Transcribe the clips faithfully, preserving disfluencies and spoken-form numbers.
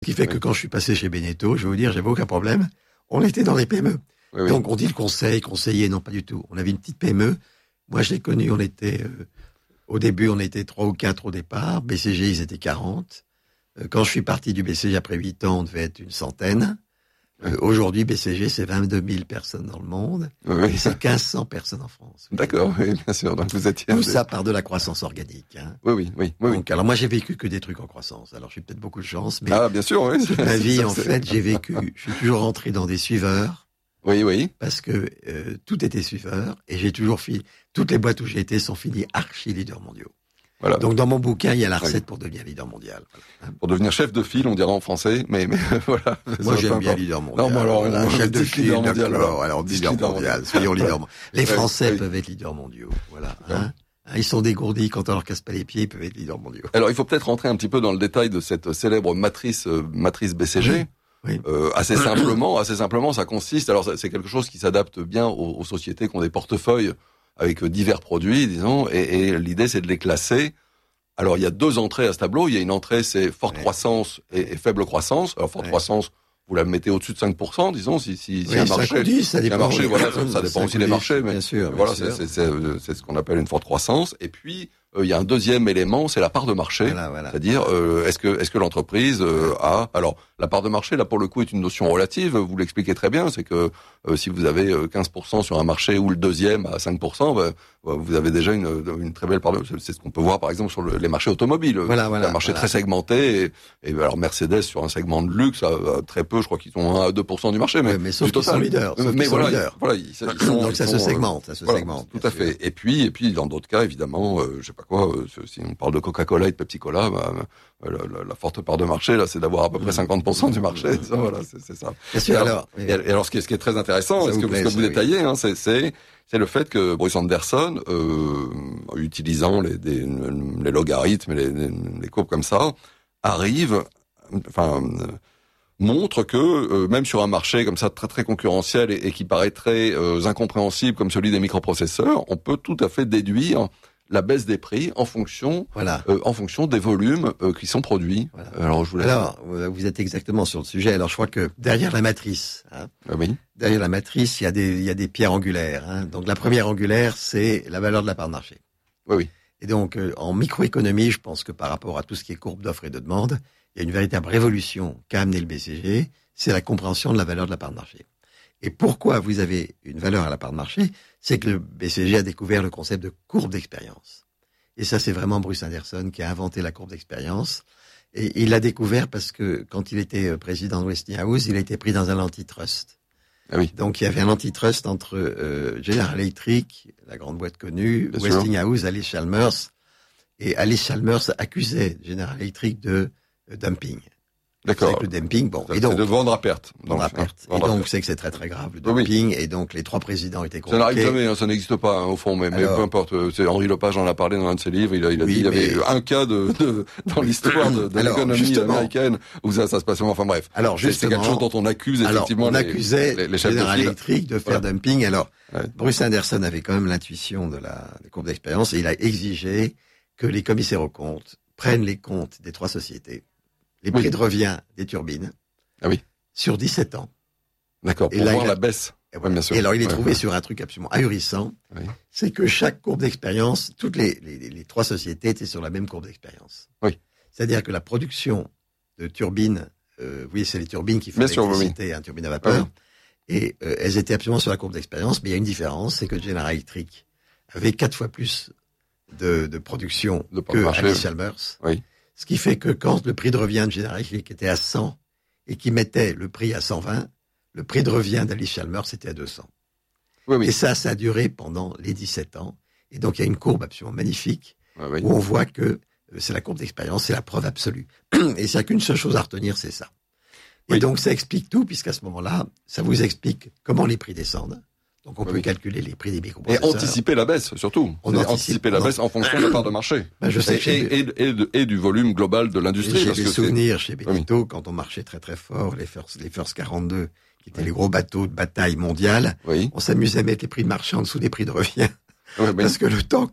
Ce qui fait que quand je suis passé chez Beneteau, je vais vous dire, j'avais aucun problème. On était dans les P M E. Oui, oui. Donc on dit le conseil, conseiller, non pas du tout. On avait une petite P M E. Moi je l'ai connu, on était, euh, au début on était trois ou quatre au départ. B C G ils étaient quarante. Euh, quand je suis parti du B C G après huit ans, on devait être une centaine. Euh, aujourd'hui, B C G, c'est vingt-deux mille personnes dans le monde. Oui. Et c'est quinze cents personnes en France. D'accord, oui, bien sûr. Donc vous étiez... Tout ça part de la croissance organique. Hein. Oui, oui, oui. oui, Donc, oui. alors moi, j'ai vécu que des trucs en croissance. Alors, j'ai peut-être beaucoup de chance, mais... Ah, bien sûr, oui. Ma vie, en fait, j'ai vécu... Je suis toujours rentré dans des suiveurs. Oui, oui. Parce que euh, tout était suiveur. Et j'ai toujours fini... Toutes les boîtes où j'ai été sont finies archi-leaders mondiaux. Voilà. Donc dans mon bouquin, il y a la recette oui. pour devenir leader mondial. Voilà. Pour devenir chef de file, on dira en français, mais, mais voilà. Moi j'aime bien leader mondial. Non, mais alors, voilà, chef de file, leader mondial. Alors, alors leader mondial, soyons leader mondial. Les Français oui. peuvent être leaders mondiaux. Voilà. Hein Ils sont dégourdis quand on leur casse pas les pieds, ils peuvent être leaders mondiaux. Alors il faut peut-être rentrer un petit peu dans le détail de cette célèbre matrice, euh, matrice B C G. Oui. Oui. Euh, assez simplement, assez simplement, ça consiste. Alors c'est quelque chose qui s'adapte bien aux, aux sociétés qui ont des portefeuilles avec divers produits, disons, et, et l'idée c'est de les classer. Alors, il y a deux entrées à ce tableau. Il y a une entrée, c'est forte ouais. croissance et, et faible croissance. Alors, forte ouais. croissance, vous la mettez au-dessus de cinq pour cent, disons, si, si, si oui, un marché, dix, ça dépend, un marché, oui. voilà, ça, ça dépend aussi des marchés, mais bien sûr, voilà, bien c'est, c'est, c'est, c'est ce qu'on appelle une forte croissance. Et puis, euh, il y a un deuxième élément, c'est la part de marché. Voilà, voilà. C'est-à-dire, euh, est-ce que, est-ce que l'entreprise euh, a, alors, la part de marché, là, pour le coup, est une notion relative. Vous l'expliquez très bien. C'est que euh, si vous avez quinze pour cent sur un marché ou le deuxième à cinq pour cent, bah, vous avez déjà une, une très belle part de, c'est ce qu'on peut voir, par exemple, sur le, les marchés automobiles. Voilà, voilà. Un marché voilà. très segmenté. Et, et alors, Mercedes, sur un segment de luxe, a, a très peu, je crois qu'ils ont un à deux pour cent du marché, mais, ouais, mais sauf qu'ils sont leaders. Sauf mais qu'ils voilà, sont leaders. voilà, ils, ils sont, donc ça sont, se segmente, ça se voilà, segmente. Tout à fait. Et puis, et puis, dans d'autres cas, évidemment, euh, je sais pas quoi, euh, si on parle de Coca-Cola et de Pepsi-Cola, bah, la, la, la forte part de marché, là, c'est d'avoir à peu près cinquante pour cent du marché. Ça, voilà, c'est, c'est ça. Bien sûr, et alors, alors, et, et alors, ce qui est, ce qui est très intéressant, est-ce que, plaît, ce que vous détaillez, oui. hein, c'est, c'est, c'est le fait que Bruce Anderson, euh, utilisant les, des, les logarithmes, les, les, les courbes comme ça, arrive, enfin, euh, montre que euh, même sur un marché comme ça très très concurrentiel et, et qui paraît très euh, incompréhensible comme celui des microprocesseurs, on peut tout à fait déduire la baisse des prix en fonction, voilà. euh, en fonction des volumes euh, qui sont produits. Voilà. Alors, je vous laisse. Alors, vous êtes exactement sur le sujet. Alors, je crois que derrière la matrice, hein, ah oui. derrière la matrice, il y a des, il y a des pierres angulaires. Hein. Donc, la première angulaire, c'est la valeur de la part de marché. Oui, oui. Et donc, euh, en microéconomie, je pense que par rapport à tout ce qui est courbe d'offres et de demande, il y a une véritable révolution qu'a amené le B C G, c'est la compréhension de la valeur de la part de marché. Et pourquoi vous avez une valeur à la part de marché? C'est que le B C G a découvert le concept de courbe d'expérience. Et ça, c'est vraiment Bruce Anderson qui a inventé la courbe d'expérience. Et il l'a découvert parce que quand il était président de Westinghouse, il a été pris dans un antitrust. Ah oui. Donc il y avait un antitrust entre euh, General Electric, la grande boîte connue, Bien Westinghouse, sûr. Alice Chalmers. Et Alice Chalmers accusait General Electric de euh, dumping. D'accord. Avec le dumping, bon. Ça, et donc, c'est de vendre à perte. Vendre à perte. Vendre et donc, perte. c'est que c'est très très grave, le dumping. Oui. Et donc, les trois présidents étaient convoqués. Ça n'arrive jamais, hein, ça n'existe pas, hein, au fond, mais, Alors, mais peu importe. C'est Henri Lepage en a parlé dans un de ses livres. Il a, il a oui, dit, il y avait mais... un cas de, de dans l'histoire de, de Alors, l'économie justement. américaine où ça, ça se passe. Enfin bref. Alors, justement. C'est quelque chose dont on accuse effectivement Alors, on les, accusait les, les chefs General de Electric de faire voilà. dumping. Alors, ouais. Bruce Anderson avait quand même l'intuition de la, de courbe d'expérience et il a exigé que les commissaires aux comptes prennent les comptes des trois sociétés, les prix oui. de revient des turbines. Ah oui. Sur dix-sept ans. D'accord, pour et là, voir a... la baisse. Et, voilà. ouais, bien sûr. Et alors, il est ouais, trouvé ouais. sur un truc absolument ahurissant. Oui. C'est que chaque courbe d'expérience, toutes les, les, les trois sociétés étaient sur la même courbe d'expérience. Oui. C'est-à-dire que la production de turbines, euh, oui, c'est les turbines qui font l'électricité, oui. hein, turbines à vapeur, oui. et euh, elles étaient absolument sur la courbe d'expérience, mais il y a une différence, c'est que General Electric avait quatre fois plus de, de production de que Alice Chalmers. Oui. Ce qui fait que quand le prix de revient de General Electric était à cent, et qui mettait le prix à cent vingt, le prix de revient d'Alice Chalmers était à deux cents. Oui, oui. Et ça, ça a duré pendant les dix-sept ans. Et donc, il y a une courbe absolument magnifique oui, oui. où on voit que euh, c'est la courbe d'expérience, c'est la preuve absolue. Et s'il n'y a qu'une seule chose à retenir, c'est ça. Et oui. donc, ça explique tout, puisqu'à ce moment-là, ça vous explique comment les prix descendent. Donc, on oui. peut calculer les prix des microprocesseurs. Et anticiper la baisse, surtout. On anticipe, anticiper la on baisse en fonction de la part de marché. Ben, je sais et, et, et, et, de, et du volume global de l'industrie. J'ai des souvenirs chez Beneteau, oui. quand on marchait très très fort, les First, les First quarante-deux, qui étaient oui. les gros bateaux de bataille mondiale. Oui. On s'amusait à mettre les prix de marché en dessous des prix de revient. Oui, Parce que le temps que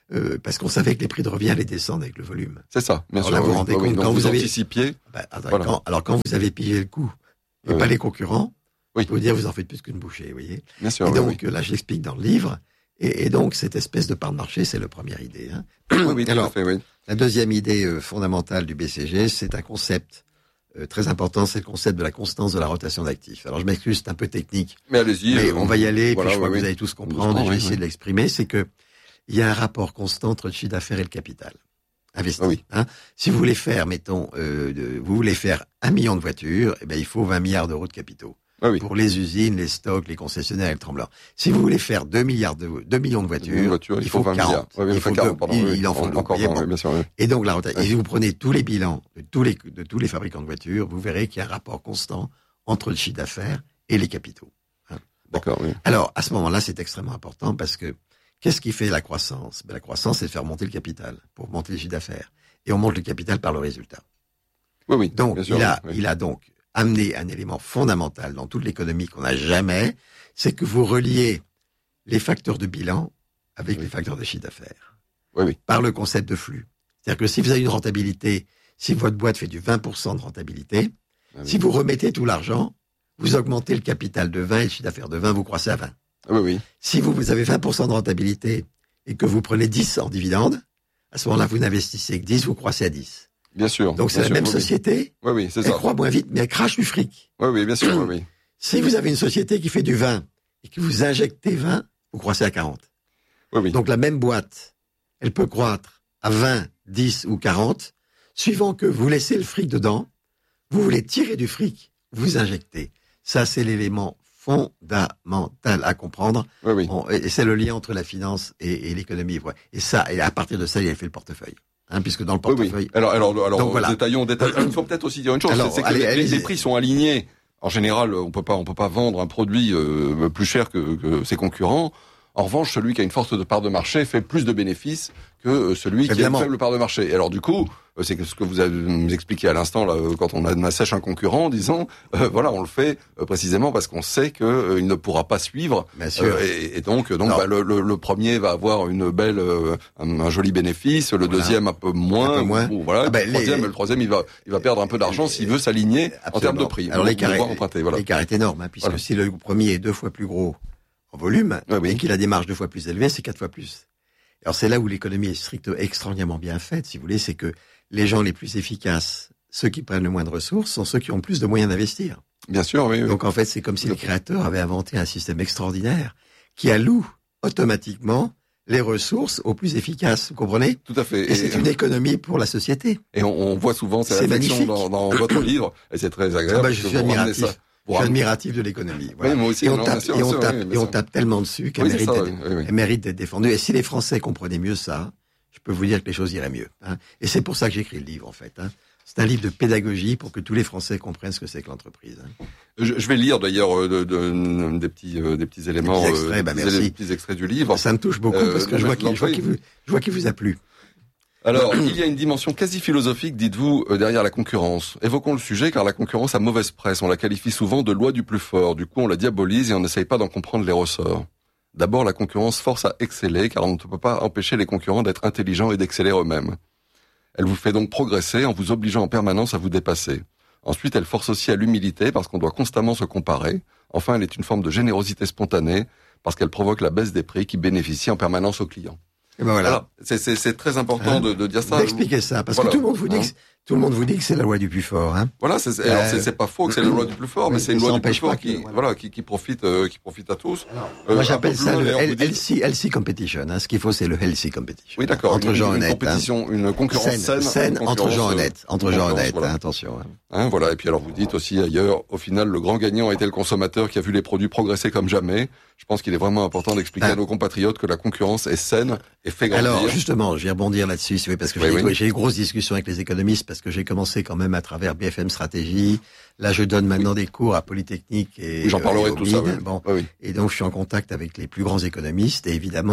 euh, parce qu'on savait que les prix de revient allaient descendre avec le volume. C'est ça, bien alors sûr. Là, vous oui, vous rendez oui, compte oui, quand vous, vous avez anticipiez. Bah, attends, voilà. quand, alors quand vous avez pillé le coup et oui. pas les concurrents, oui. je peux vous dire vous en faites plus qu'une bouchée, vous voyez. Bien sûr. Et oui, donc oui. là, je l'explique dans le livre. Et, et donc cette espèce de part de marché, c'est la première idée. Hein. Oui, oui, tout alors, à fait, oui. La deuxième idée euh, fondamentale du B C G, c'est un concept euh, très important, c'est le concept de la constance de la rotation d'actifs. Alors je m'excuse, c'est un peu technique, mais allez-y. mais euh, on va y aller. voilà, puis je crois oui, que vous oui. allez tous comprendre. Et je vais oui, essayer oui. de l'exprimer. C'est que il y a un rapport constant entre le chiffre d'affaires et le capital investi. Ah oui. Hein. Si vous voulez faire, mettons, euh, de, vous voulez faire un million de voitures, eh ben il faut vingt milliards d'euros de capitaux. Ah oui. Pour les usines, les stocks, les concessionnaires et le tremblant. Si vous voulez faire deux milliards de, deux millions de voitures, Une voiture, il, il faut faut vingt quarante. milliards. Ouais, il, il faut faut quarante, deux, pardon, il, oui. il en faut deux. Encore voyez, vingt, bon. oui, bien sûr. Oui. Et donc, la rotation. Et si vous prenez tous les bilans de tous les, de tous les fabricants de voitures, vous verrez qu'il y a un rapport constant entre le chiffre d'affaires et les capitaux. Hein. Bon. D'accord, oui. Alors, à ce moment-là, c'est extrêmement important parce que qu'est-ce qui fait la croissance? Ben, la croissance, c'est de faire monter le capital pour monter le chiffre d'affaires. Et on monte le capital par le résultat. Oui, oui. Donc, bien sûr, il a, oui. il a donc amené un élément fondamental dans toute l'économie qu'on n'a jamais, c'est que vous reliez les facteurs de bilan avec oui. les facteurs de chiffre d'affaires. Oui, oui. Par le concept de flux. C'est-à-dire que si vous avez une rentabilité, si votre boîte fait du vingt pour cent de rentabilité, ah oui. si vous remettez tout l'argent, vous augmentez le capital de vingt et le chiffre d'affaires de vingt, vous croissez à vingt. Oui, oui. Si vous, vous avez vingt pour cent de rentabilité et que vous prenez dix en dividendes, à ce moment-là, vous n'investissez que dix, vous croissez à dix. Bien sûr. Donc c'est bien la sûr, même oui, société. Oui, oui, c'est elle ça. croît moins vite, mais elle crache du fric. Oui, oui, bien sûr, oui, oui. Si vous avez une société qui fait du vingt et que vous injectez vingt, vous croissez à quarante. Oui, oui. Donc la même boîte, elle peut croître à vingt, dix ou quarante, suivant que vous laissez le fric dedans, vous voulez tirer du fric, vous injectez. Ça, c'est l'élément fondamental à comprendre. Oui, oui. On, et c'est le lien entre la finance et, et l'économie. Ouais. Et ça, et à partir de ça, il a fait le portefeuille. Hein, puisque dans le portefeuille. Oui, oui. Alors, alors, alors, Donc, voilà. détaillons, détaillons. Il faut peut-être aussi dire une chose, alors, c'est que allez, les, allez, les prix sont alignés. En général, on peut pas, on peut pas vendre un produit euh, plus cher que, que ses concurrents. En revanche, celui qui a une forte part de marché fait plus de bénéfices que celui Évidemment. qui a une faible part de marché. Et alors du coup, c'est ce que vous avez nous expliqué à l'instant là, quand on assèche un concurrent, disons, euh, voilà, on le fait euh, précisément parce qu'on sait que euh, il ne pourra pas suivre. Bien sûr. Euh, et, et donc, donc bah, le, le, le premier va avoir une belle, euh, un, un joli bénéfice, le voilà. deuxième un peu moins, un peu moins. Ou, voilà, ah bah, le troisième, les... le troisième, il va, il va perdre un peu d'argent s'il veut s'aligner en termes de prix. Alors l'écart est, voilà. est énorme, hein, puisque voilà. si le premier est deux fois plus gros en volume, oui, oui. et qu'il a des marges deux fois plus élevées, c'est quatre fois plus. Alors c'est là où l'économie est strictement, extraordinairement bien faite, si vous voulez, c'est que les gens les plus efficaces, ceux qui prennent le moins de ressources, sont ceux qui ont plus de moyens d'investir. Bien sûr, oui. oui. Donc en fait, c'est comme si les créateurs avaient inventé un système extraordinaire qui alloue automatiquement les ressources aux plus efficaces, vous comprenez? Tout à fait. Et, et c'est une économie pour la société. Et on, on voit souvent ces réflexions dans, dans votre livre, et c'est très agréable. Ah bah, je suis admiratif. Je suis admiratif de l'économie. Voilà. Oui, moi aussi. Et on, non, tape, sûr, et on, sûr, tape, oui, et on tape tellement dessus qu'elle oui, mérite, ça, d'être, oui, oui. elle mérite d'être défendue. Et si les Français comprenaient mieux ça, je peux vous dire que les choses iraient mieux. Hein. Et c'est pour ça que j'écris le livre, en fait. Hein. C'est un livre de pédagogie pour que tous les Français comprennent ce que c'est que l'entreprise. Hein. Je, je vais lire d'ailleurs euh, de, de, des petits euh, des petits éléments, des petits extraits, euh, bah, des, merci. des petits extraits du livre. Ça me touche beaucoup euh, parce que je vois qu'il qu vous, je vois qu'il vous a plu. Alors, il y a une dimension quasi philosophique, dites-vous, euh, derrière la concurrence. Évoquons le sujet, car la concurrence a mauvaise presse. On la qualifie souvent de loi du plus fort. Du coup, on la diabolise et on n'essaye pas d'en comprendre les ressorts. D'abord, la concurrence force à exceller, car on ne peut pas empêcher les concurrents d'être intelligents et d'exceller eux-mêmes. Elle vous fait donc progresser en vous obligeant en permanence à vous dépasser. Ensuite, elle force aussi à l'humilité, parce qu'on doit constamment se comparer. Enfin, elle est une forme de générosité spontanée, parce qu'elle provoque la baisse des prix qui bénéficient en permanence aux clients. Et ben voilà. voilà. C'est, c'est, c'est très important hein de, de dire ça. D'expliquer ça, parce voilà. que tout le monde vous dit hein que tout le monde vous dit que c'est la loi du plus fort. Hein. Voilà, c'est, euh, alors c'est, c'est pas faux que c'est la loi du plus fort, mais c'est une loi du plus fort qui, que, voilà, qui, qui profite, euh, qui profite à tous. Alors, euh, moi, j'appelle ça le healthy, healthy competition. Hein. Ce qu'il faut, c'est le healthy competition. Oui, d'accord. Entre une, gens une honnêtes. Compétition, hein. Une concurrence saine. Saine, saine entre gens honnêtes. Entre gens honnêtes. Voilà. Hein, attention. Hein. Hein, voilà. Et puis alors, vous dites aussi ailleurs, au final, le grand gagnant a été le consommateur qui a vu les produits progresser comme jamais. Je pense qu'il est vraiment important d'expliquer ah. à nos compatriotes que la concurrence est saine et fait grandir. Alors, justement, je vais rebondir là-dessus, oui, parce que oui, j'ai, oui. j'ai eu une grosse discussion avec les économistes, parce que j'ai commencé quand même à travers B F M Stratégie. Là, je donne maintenant oui. des cours à Polytechnique et oui, j'en parlerai euh, de tout ça. Oui. Bon, oui. Et donc, je suis en contact avec les plus grands économistes, et évidemment,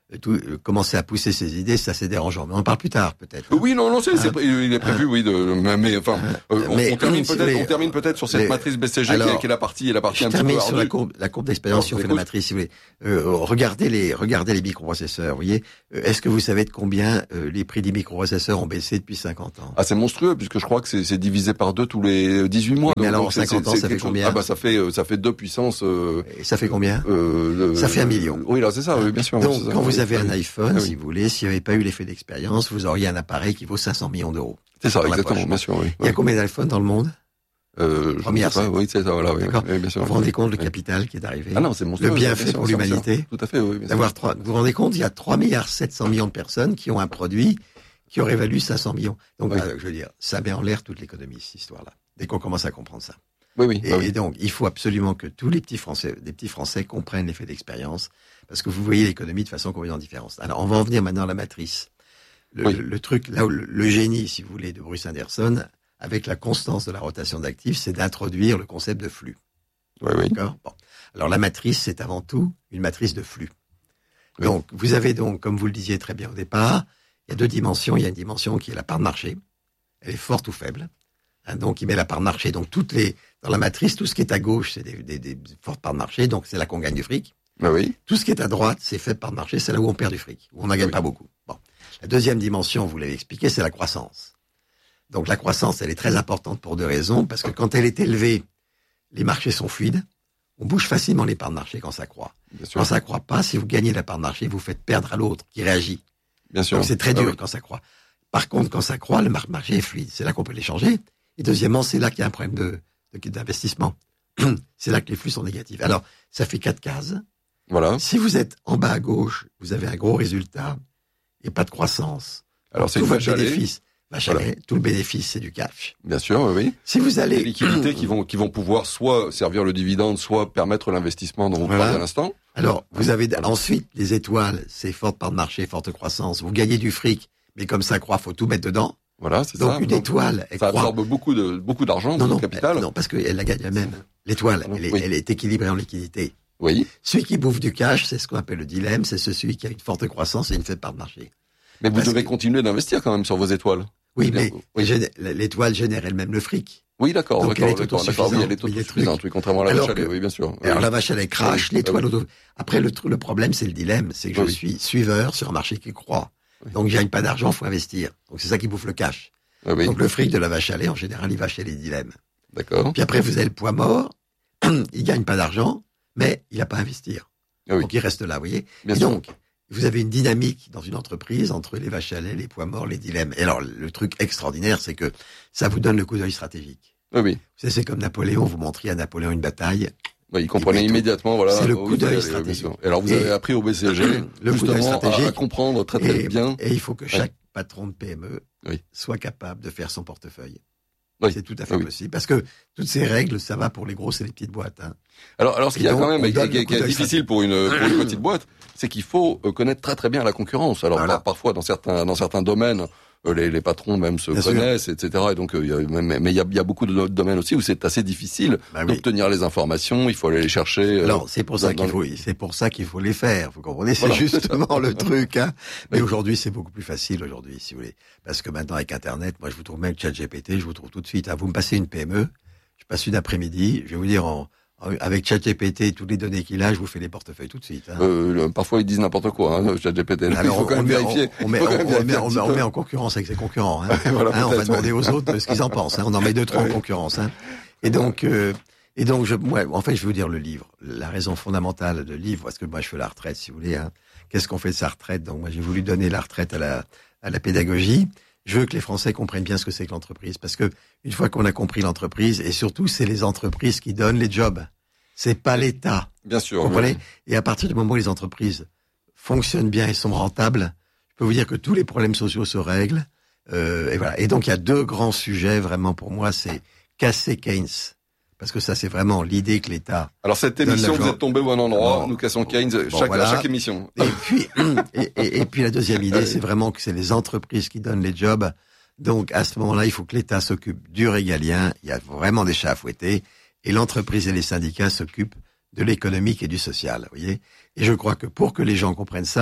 tout, euh, commencer à pousser ses idées, ça c'est dérangeant. Mais on en parle plus tard, peut-être. Oui, non, non, c'est, hein, c'est il est prévu, hein, oui, de, mais enfin, euh, mais, on, on termine peut-être, voulez, on termine peut-être sur cette mais, matrice B C G alors, qui est la partie, la partie un petit peu ardue. Sur la courbe, la courbe d'expérience, si on fait la matrice, si vous voulez. Euh, regardez les, regardez les microprocesseurs, vous voyez. Euh, est-ce que vous savez de combien euh, les prix des microprocesseurs ont baissé depuis cinquante ans? Ah, c'est monstrueux, puisque je crois que c'est, c'est divisé par deux tous les dix-huit mois. Oui, mais donc, alors, donc cinquante c'est, ans, c'est ça fait combien? Ah, bah, ça fait, ça fait deux puissances, euh, Et ça fait combien? euh, Ça fait un million. Oui, là, c'est ça, oui, bien sûr. Donc, ça, quand oui, vous avez oui. un iPhone, ah, si oui. vous voulez, s'il n'y avait pas eu l'effet d'expérience, vous auriez un appareil qui vaut cinq cents millions d'euros. C'est ça, exactement, bien sûr, oui. Il y a combien d'iPhones dans le monde? Euh, trois milliards sept. Oui, c'est ça, voilà, oui, oui, bien sûr. Vous vous rendez compte le capital qui est arrivé? Ah non, c'est monstrueux. Le bienfait pour l'humanité. Tout à fait, oui. D'avoir trois, vous vous rendez compte, il y a trois milliards sept cents millions de personnes qui ont un produit qui aurait valu cinq cents millions. Donc, oui. euh, je veux dire, ça met en l'air toute l'économie, cette histoire-là. Dès qu'on commence à comprendre ça. Oui, oui. Et, bah oui. et donc, il faut absolument que tous les petits Français, des petits Français comprennent l'effet d'expérience, parce que vous voyez l'économie de façon complètement différente. Alors, on va en venir maintenant à la matrice. Le, oui. le, le truc, là où le, le génie, si vous voulez, de Bruce Anderson, avec la constance de la rotation d'actifs, c'est d'introduire le concept de flux. Oui, oui. D'accord ? Bon. Alors, la matrice, c'est avant tout une matrice de flux. Oui. Donc, vous avez donc, comme vous le disiez très bien au départ, il y a deux dimensions. Il y a une dimension qui est la part de marché. Elle est forte ou faible. Hein, donc, il met la part de marché. Donc, toutes les, dans la matrice, tout ce qui est à gauche, c'est des, des, des fortes parts de marché. Donc, c'est là qu'on gagne du fric. Ah oui. Tout ce qui est à droite, c'est faible part de marché. C'est là où on perd du fric, où on n'en gagne oui. pas beaucoup. Bon. La deuxième dimension, vous l'avez expliqué, c'est la croissance. Donc, la croissance, elle est très importante pour deux raisons. Parce que quand elle est élevée, les marchés sont fluides. On bouge facilement les parts de marché quand ça croît. Quand ça croît pas, si vous gagnez la part de marché, vous faites perdre à l'autre qui réagit. Bien sûr. Donc, c'est très dur ah oui. quand ça croît. Par contre, quand ça croît, le marché est fluide. C'est là qu'on peut l'échanger. Et deuxièmement, c'est là qu'il y a un problème de, de, d'investissement. C'est là que les flux sont négatifs. Alors, ça fait quatre cases. Voilà. Si vous êtes en bas à gauche, vous avez un gros résultat et pas de croissance. Alors, c'est tout une votre vache bénéfice. Vache voilà. à lait, tout le bénéfice, c'est du cash. Bien sûr, oui, oui. Si vous allez... Des liquidités qui vont, qui vont pouvoir soit servir le dividende, soit permettre l'investissement dont vous voilà. parlez à l'instant. Alors, vous avez voilà. ensuite les étoiles, c'est forte part de marché, forte croissance. Vous gagnez du fric, mais comme ça croît, faut tout mettre dedans. Voilà, c'est Donc, ça. une Donc, étoile, elle ça croît. absorbe beaucoup de, beaucoup d'argent, non, beaucoup non, de capital. Elle, non, parce qu'elle la gagne elle-même. L'étoile, elle, est, oui. elle est équilibrée en liquidité. Oui. Celui qui bouffe du cash, c'est ce qu'on appelle le dilemme, c'est celui qui a une forte croissance et une faible part de marché. Mais vous parce devez que... continuer d'investir quand même sur vos étoiles. Oui, mais oui. l'étoile génère elle-même le fric. Oui, d'accord, donc d'accord, elle est d'accord, d'accord. Oui, elle est autosuffisante, oui, contrairement à la vache à lait, oui, bien sûr. Alors oui. la vache à lait crache, oui. l'étoile oui. auto. Après, le, le problème, c'est le dilemme, c'est que oui. je suis suiveur sur un marché qui croît. Oui. Donc, je gagne pas d'argent, faut investir. Donc, c'est ça qui bouffe le cash. Oui. Donc, le fric de la vache à lait, en général, il va chez les dilemmes. D'accord. Puis après, vous avez le poids mort, il gagne pas d'argent, mais il a pas à investir. Oui. Donc, il reste là, vous voyez. Bien Et sûr. donc, vous avez une dynamique dans une entreprise entre les vaches à lait, les poids morts, les dilemmes. Et alors, le truc extraordinaire, c'est que ça vous donne le coup d'œil stratégique. Oui, oui. Vous savez, c'est comme Napoléon, vous montriez à Napoléon une bataille. Oui, il comprenait il immédiatement, tout. Voilà. C'est le coup d'œil stratégique. Et alors, vous et avez appris au B C G, le justement, à, à comprendre très très et, bien. Et il faut que chaque oui. patron de P M E oui. soit capable de faire son portefeuille. Oui. C'est tout à fait oui. possible. Parce que toutes ces règles, ça va pour les grosses et les petites boîtes. Hein. Alors, alors, ce qu'il y a quand même, qui, qui, qui est difficile pour une, pour une petite boîte, c'est qu'il faut connaître très très bien la concurrence. Alors, voilà. parfois, dans certains, dans certains domaines, les, les patrons même se bien connaissent, sûr. et cetera. Et donc, il y a, mais, mais il y a, il y a beaucoup de domaines aussi où c'est assez difficile bah oui. d'obtenir les informations. Il faut aller les chercher. Alors, c'est pour ça qu'il faut, c'est pour ça qu'il faut les faire. Vous comprenez? C'est voilà. justement le truc, hein. Mais oui. aujourd'hui, c'est beaucoup plus facile aujourd'hui, si vous voulez. Parce que maintenant, avec Internet, moi, je vous trouve même ChatGPT, je vous trouve tout de suite. Hein. Vous me passez une P M E, je passe une après-midi, je vais vous dire en, avec ChatGPT, toutes les données qu'il a, je vous fais les portefeuilles tout de suite. Hein. Euh, parfois, ils disent n'importe quoi, hein, ChatGPT. Alors, il faut quand même vérifier. On, on, met, on, on, met, on, met, on met en concurrence avec ses concurrents. Hein. voilà, hein, on va demander aux autres ce qu'ils en pensent. Hein. On en met deux, trois en concurrence. Hein. Et donc, euh, et donc, je, ouais, en fait, je vais vous dire le livre. La raison fondamentale de livre, parce que moi, je fais la retraite, si vous voulez. Hein. Qu'est-ce qu'on fait de sa retraite? Donc, moi, j'ai voulu donner la retraite à la, à la pédagogie. Je veux que les Français comprennent bien ce que c'est que l'entreprise. Parce que une fois qu'on a compris l'entreprise, et surtout, c'est les entreprises qui donnent les jobs. C'est pas l'État. Bien sûr. Vous comprenez? Oui. Et à partir du moment où les entreprises fonctionnent bien et sont rentables, je peux vous dire que tous les problèmes sociaux se règlent. Euh, et voilà. Et donc, il y a deux grands sujets, vraiment, pour moi, c'est casser Keynes. Parce que ça, c'est vraiment l'idée que l'État... Alors, cette émission, vous êtes tombé au bon endroit. Non. Nous cassons Keynes bon, chaque, voilà. à chaque émission. Et puis, et, et, et puis la deuxième idée, c'est vraiment que c'est les entreprises qui donnent les jobs. Donc, à ce moment-là, il faut que l'État s'occupe du régalien. Il y a vraiment des chats à fouetter. Et l'entreprise et les syndicats s'occupent de l'économique et du social, vous voyez. Et je crois que pour que les gens comprennent ça,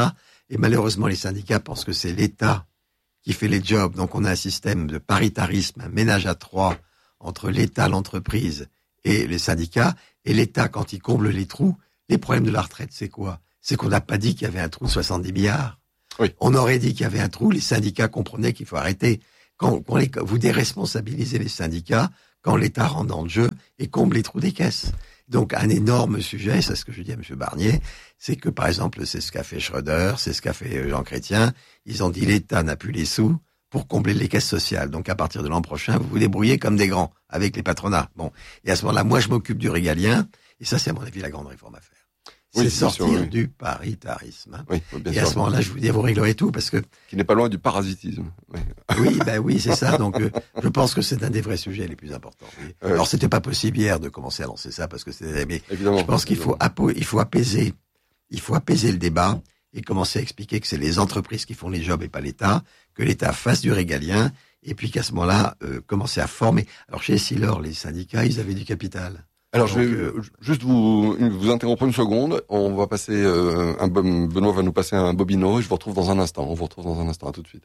Et malheureusement, les syndicats pensent que c'est l'État qui fait les jobs. Donc on a un système de paritarisme, un ménage à trois entre l'État, l'entreprise et les syndicats. Et l'État, quand il comble les trous, les problèmes de la retraite, c'est quoi? C'est qu'on n'a pas dit qu'il y avait un trou de soixante-dix milliards. Oui. On aurait dit qu'il y avait un trou, les syndicats comprenaient qu'il faut arrêter. Quand, quand les, vous déresponsabilisez les syndicats, quand l'État rentre dans le jeu et comble les trous des caisses. Donc un énorme sujet, c'est ce que je dis à M. Barnier, c'est que par exemple, c'est ce qu'a fait Schröder, c'est ce qu'a fait Jean Chrétien, ils ont dit l'État n'a plus les sous pour combler les caisses sociales. Donc à partir de l'an prochain, vous vous débrouillez comme des grands, avec les patronats. Bon, et à ce moment-là, moi je m'occupe du régalien, et ça c'est à mon avis la grande réforme à faire. C'est oui, sortir sûr, oui. du paritarisme. Hein. Oui, bien et sûr, à ce moment-là, je vous dis, vous réglerez tout, parce que... Qui n'est pas loin du parasitisme. Oui, oui, ben oui, c'est ça. Donc, euh, je pense que c'est un des vrais sujets les plus importants. Oui. Euh, Alors, c'était pas possible hier de commencer à lancer ça, parce que c'était... Mais évidemment, je pense qu'il faut, apo- il faut apaiser, il faut apaiser le débat et commencer à expliquer que c'est les entreprises qui font les jobs et pas l'État, que l'État fasse du régalien, et puis qu'à ce moment-là, euh, commencer à former. Alors, chez Essilor, les syndicats, ils avaient du capital. Alors, Donc, je vais euh, juste vous, vous interrompre une seconde. On va passer, euh, un bon, Benoît va nous passer un bobino et je vous retrouve dans un instant. On vous retrouve dans un instant. À tout de suite.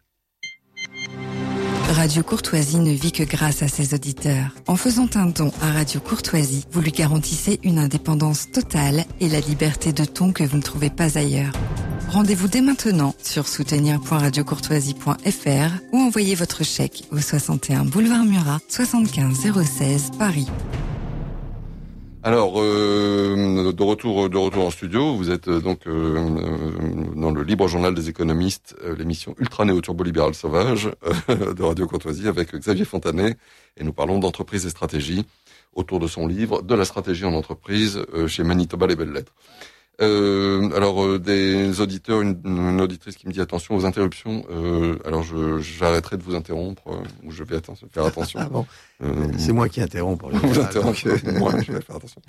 Radio Courtoisie ne vit que grâce à ses auditeurs. En faisant un don à Radio Courtoisie, vous lui garantissez une indépendance totale et la liberté de ton que vous ne trouvez pas ailleurs. Rendez-vous dès maintenant sur soutenir point radio courtoisie point f r ou envoyez votre chèque au soixante et un boulevard Murat, soixante-quinze zéro seize, Paris. Alors, euh, de retour, de retour en studio, vous êtes euh, donc euh, dans le Libre Journal des économistes, euh, l'émission Ultra Néo Turbo Libéral Sauvage euh, de Radio Courtoisie avec Xavier Fontanet, et nous parlons d'entreprise et stratégie autour de son livre de la stratégie en entreprise euh, chez Manitoba Les Belles Lettres. Euh, alors euh, des auditeurs, une, une auditrice qui me dit attention aux interruptions. Euh, alors je j'arrêterai de vous interrompre euh, ou je vais attention, faire attention. Ah bon, euh, c'est moi qui interromps. Pour le vous interrompez, moi je vais faire attention.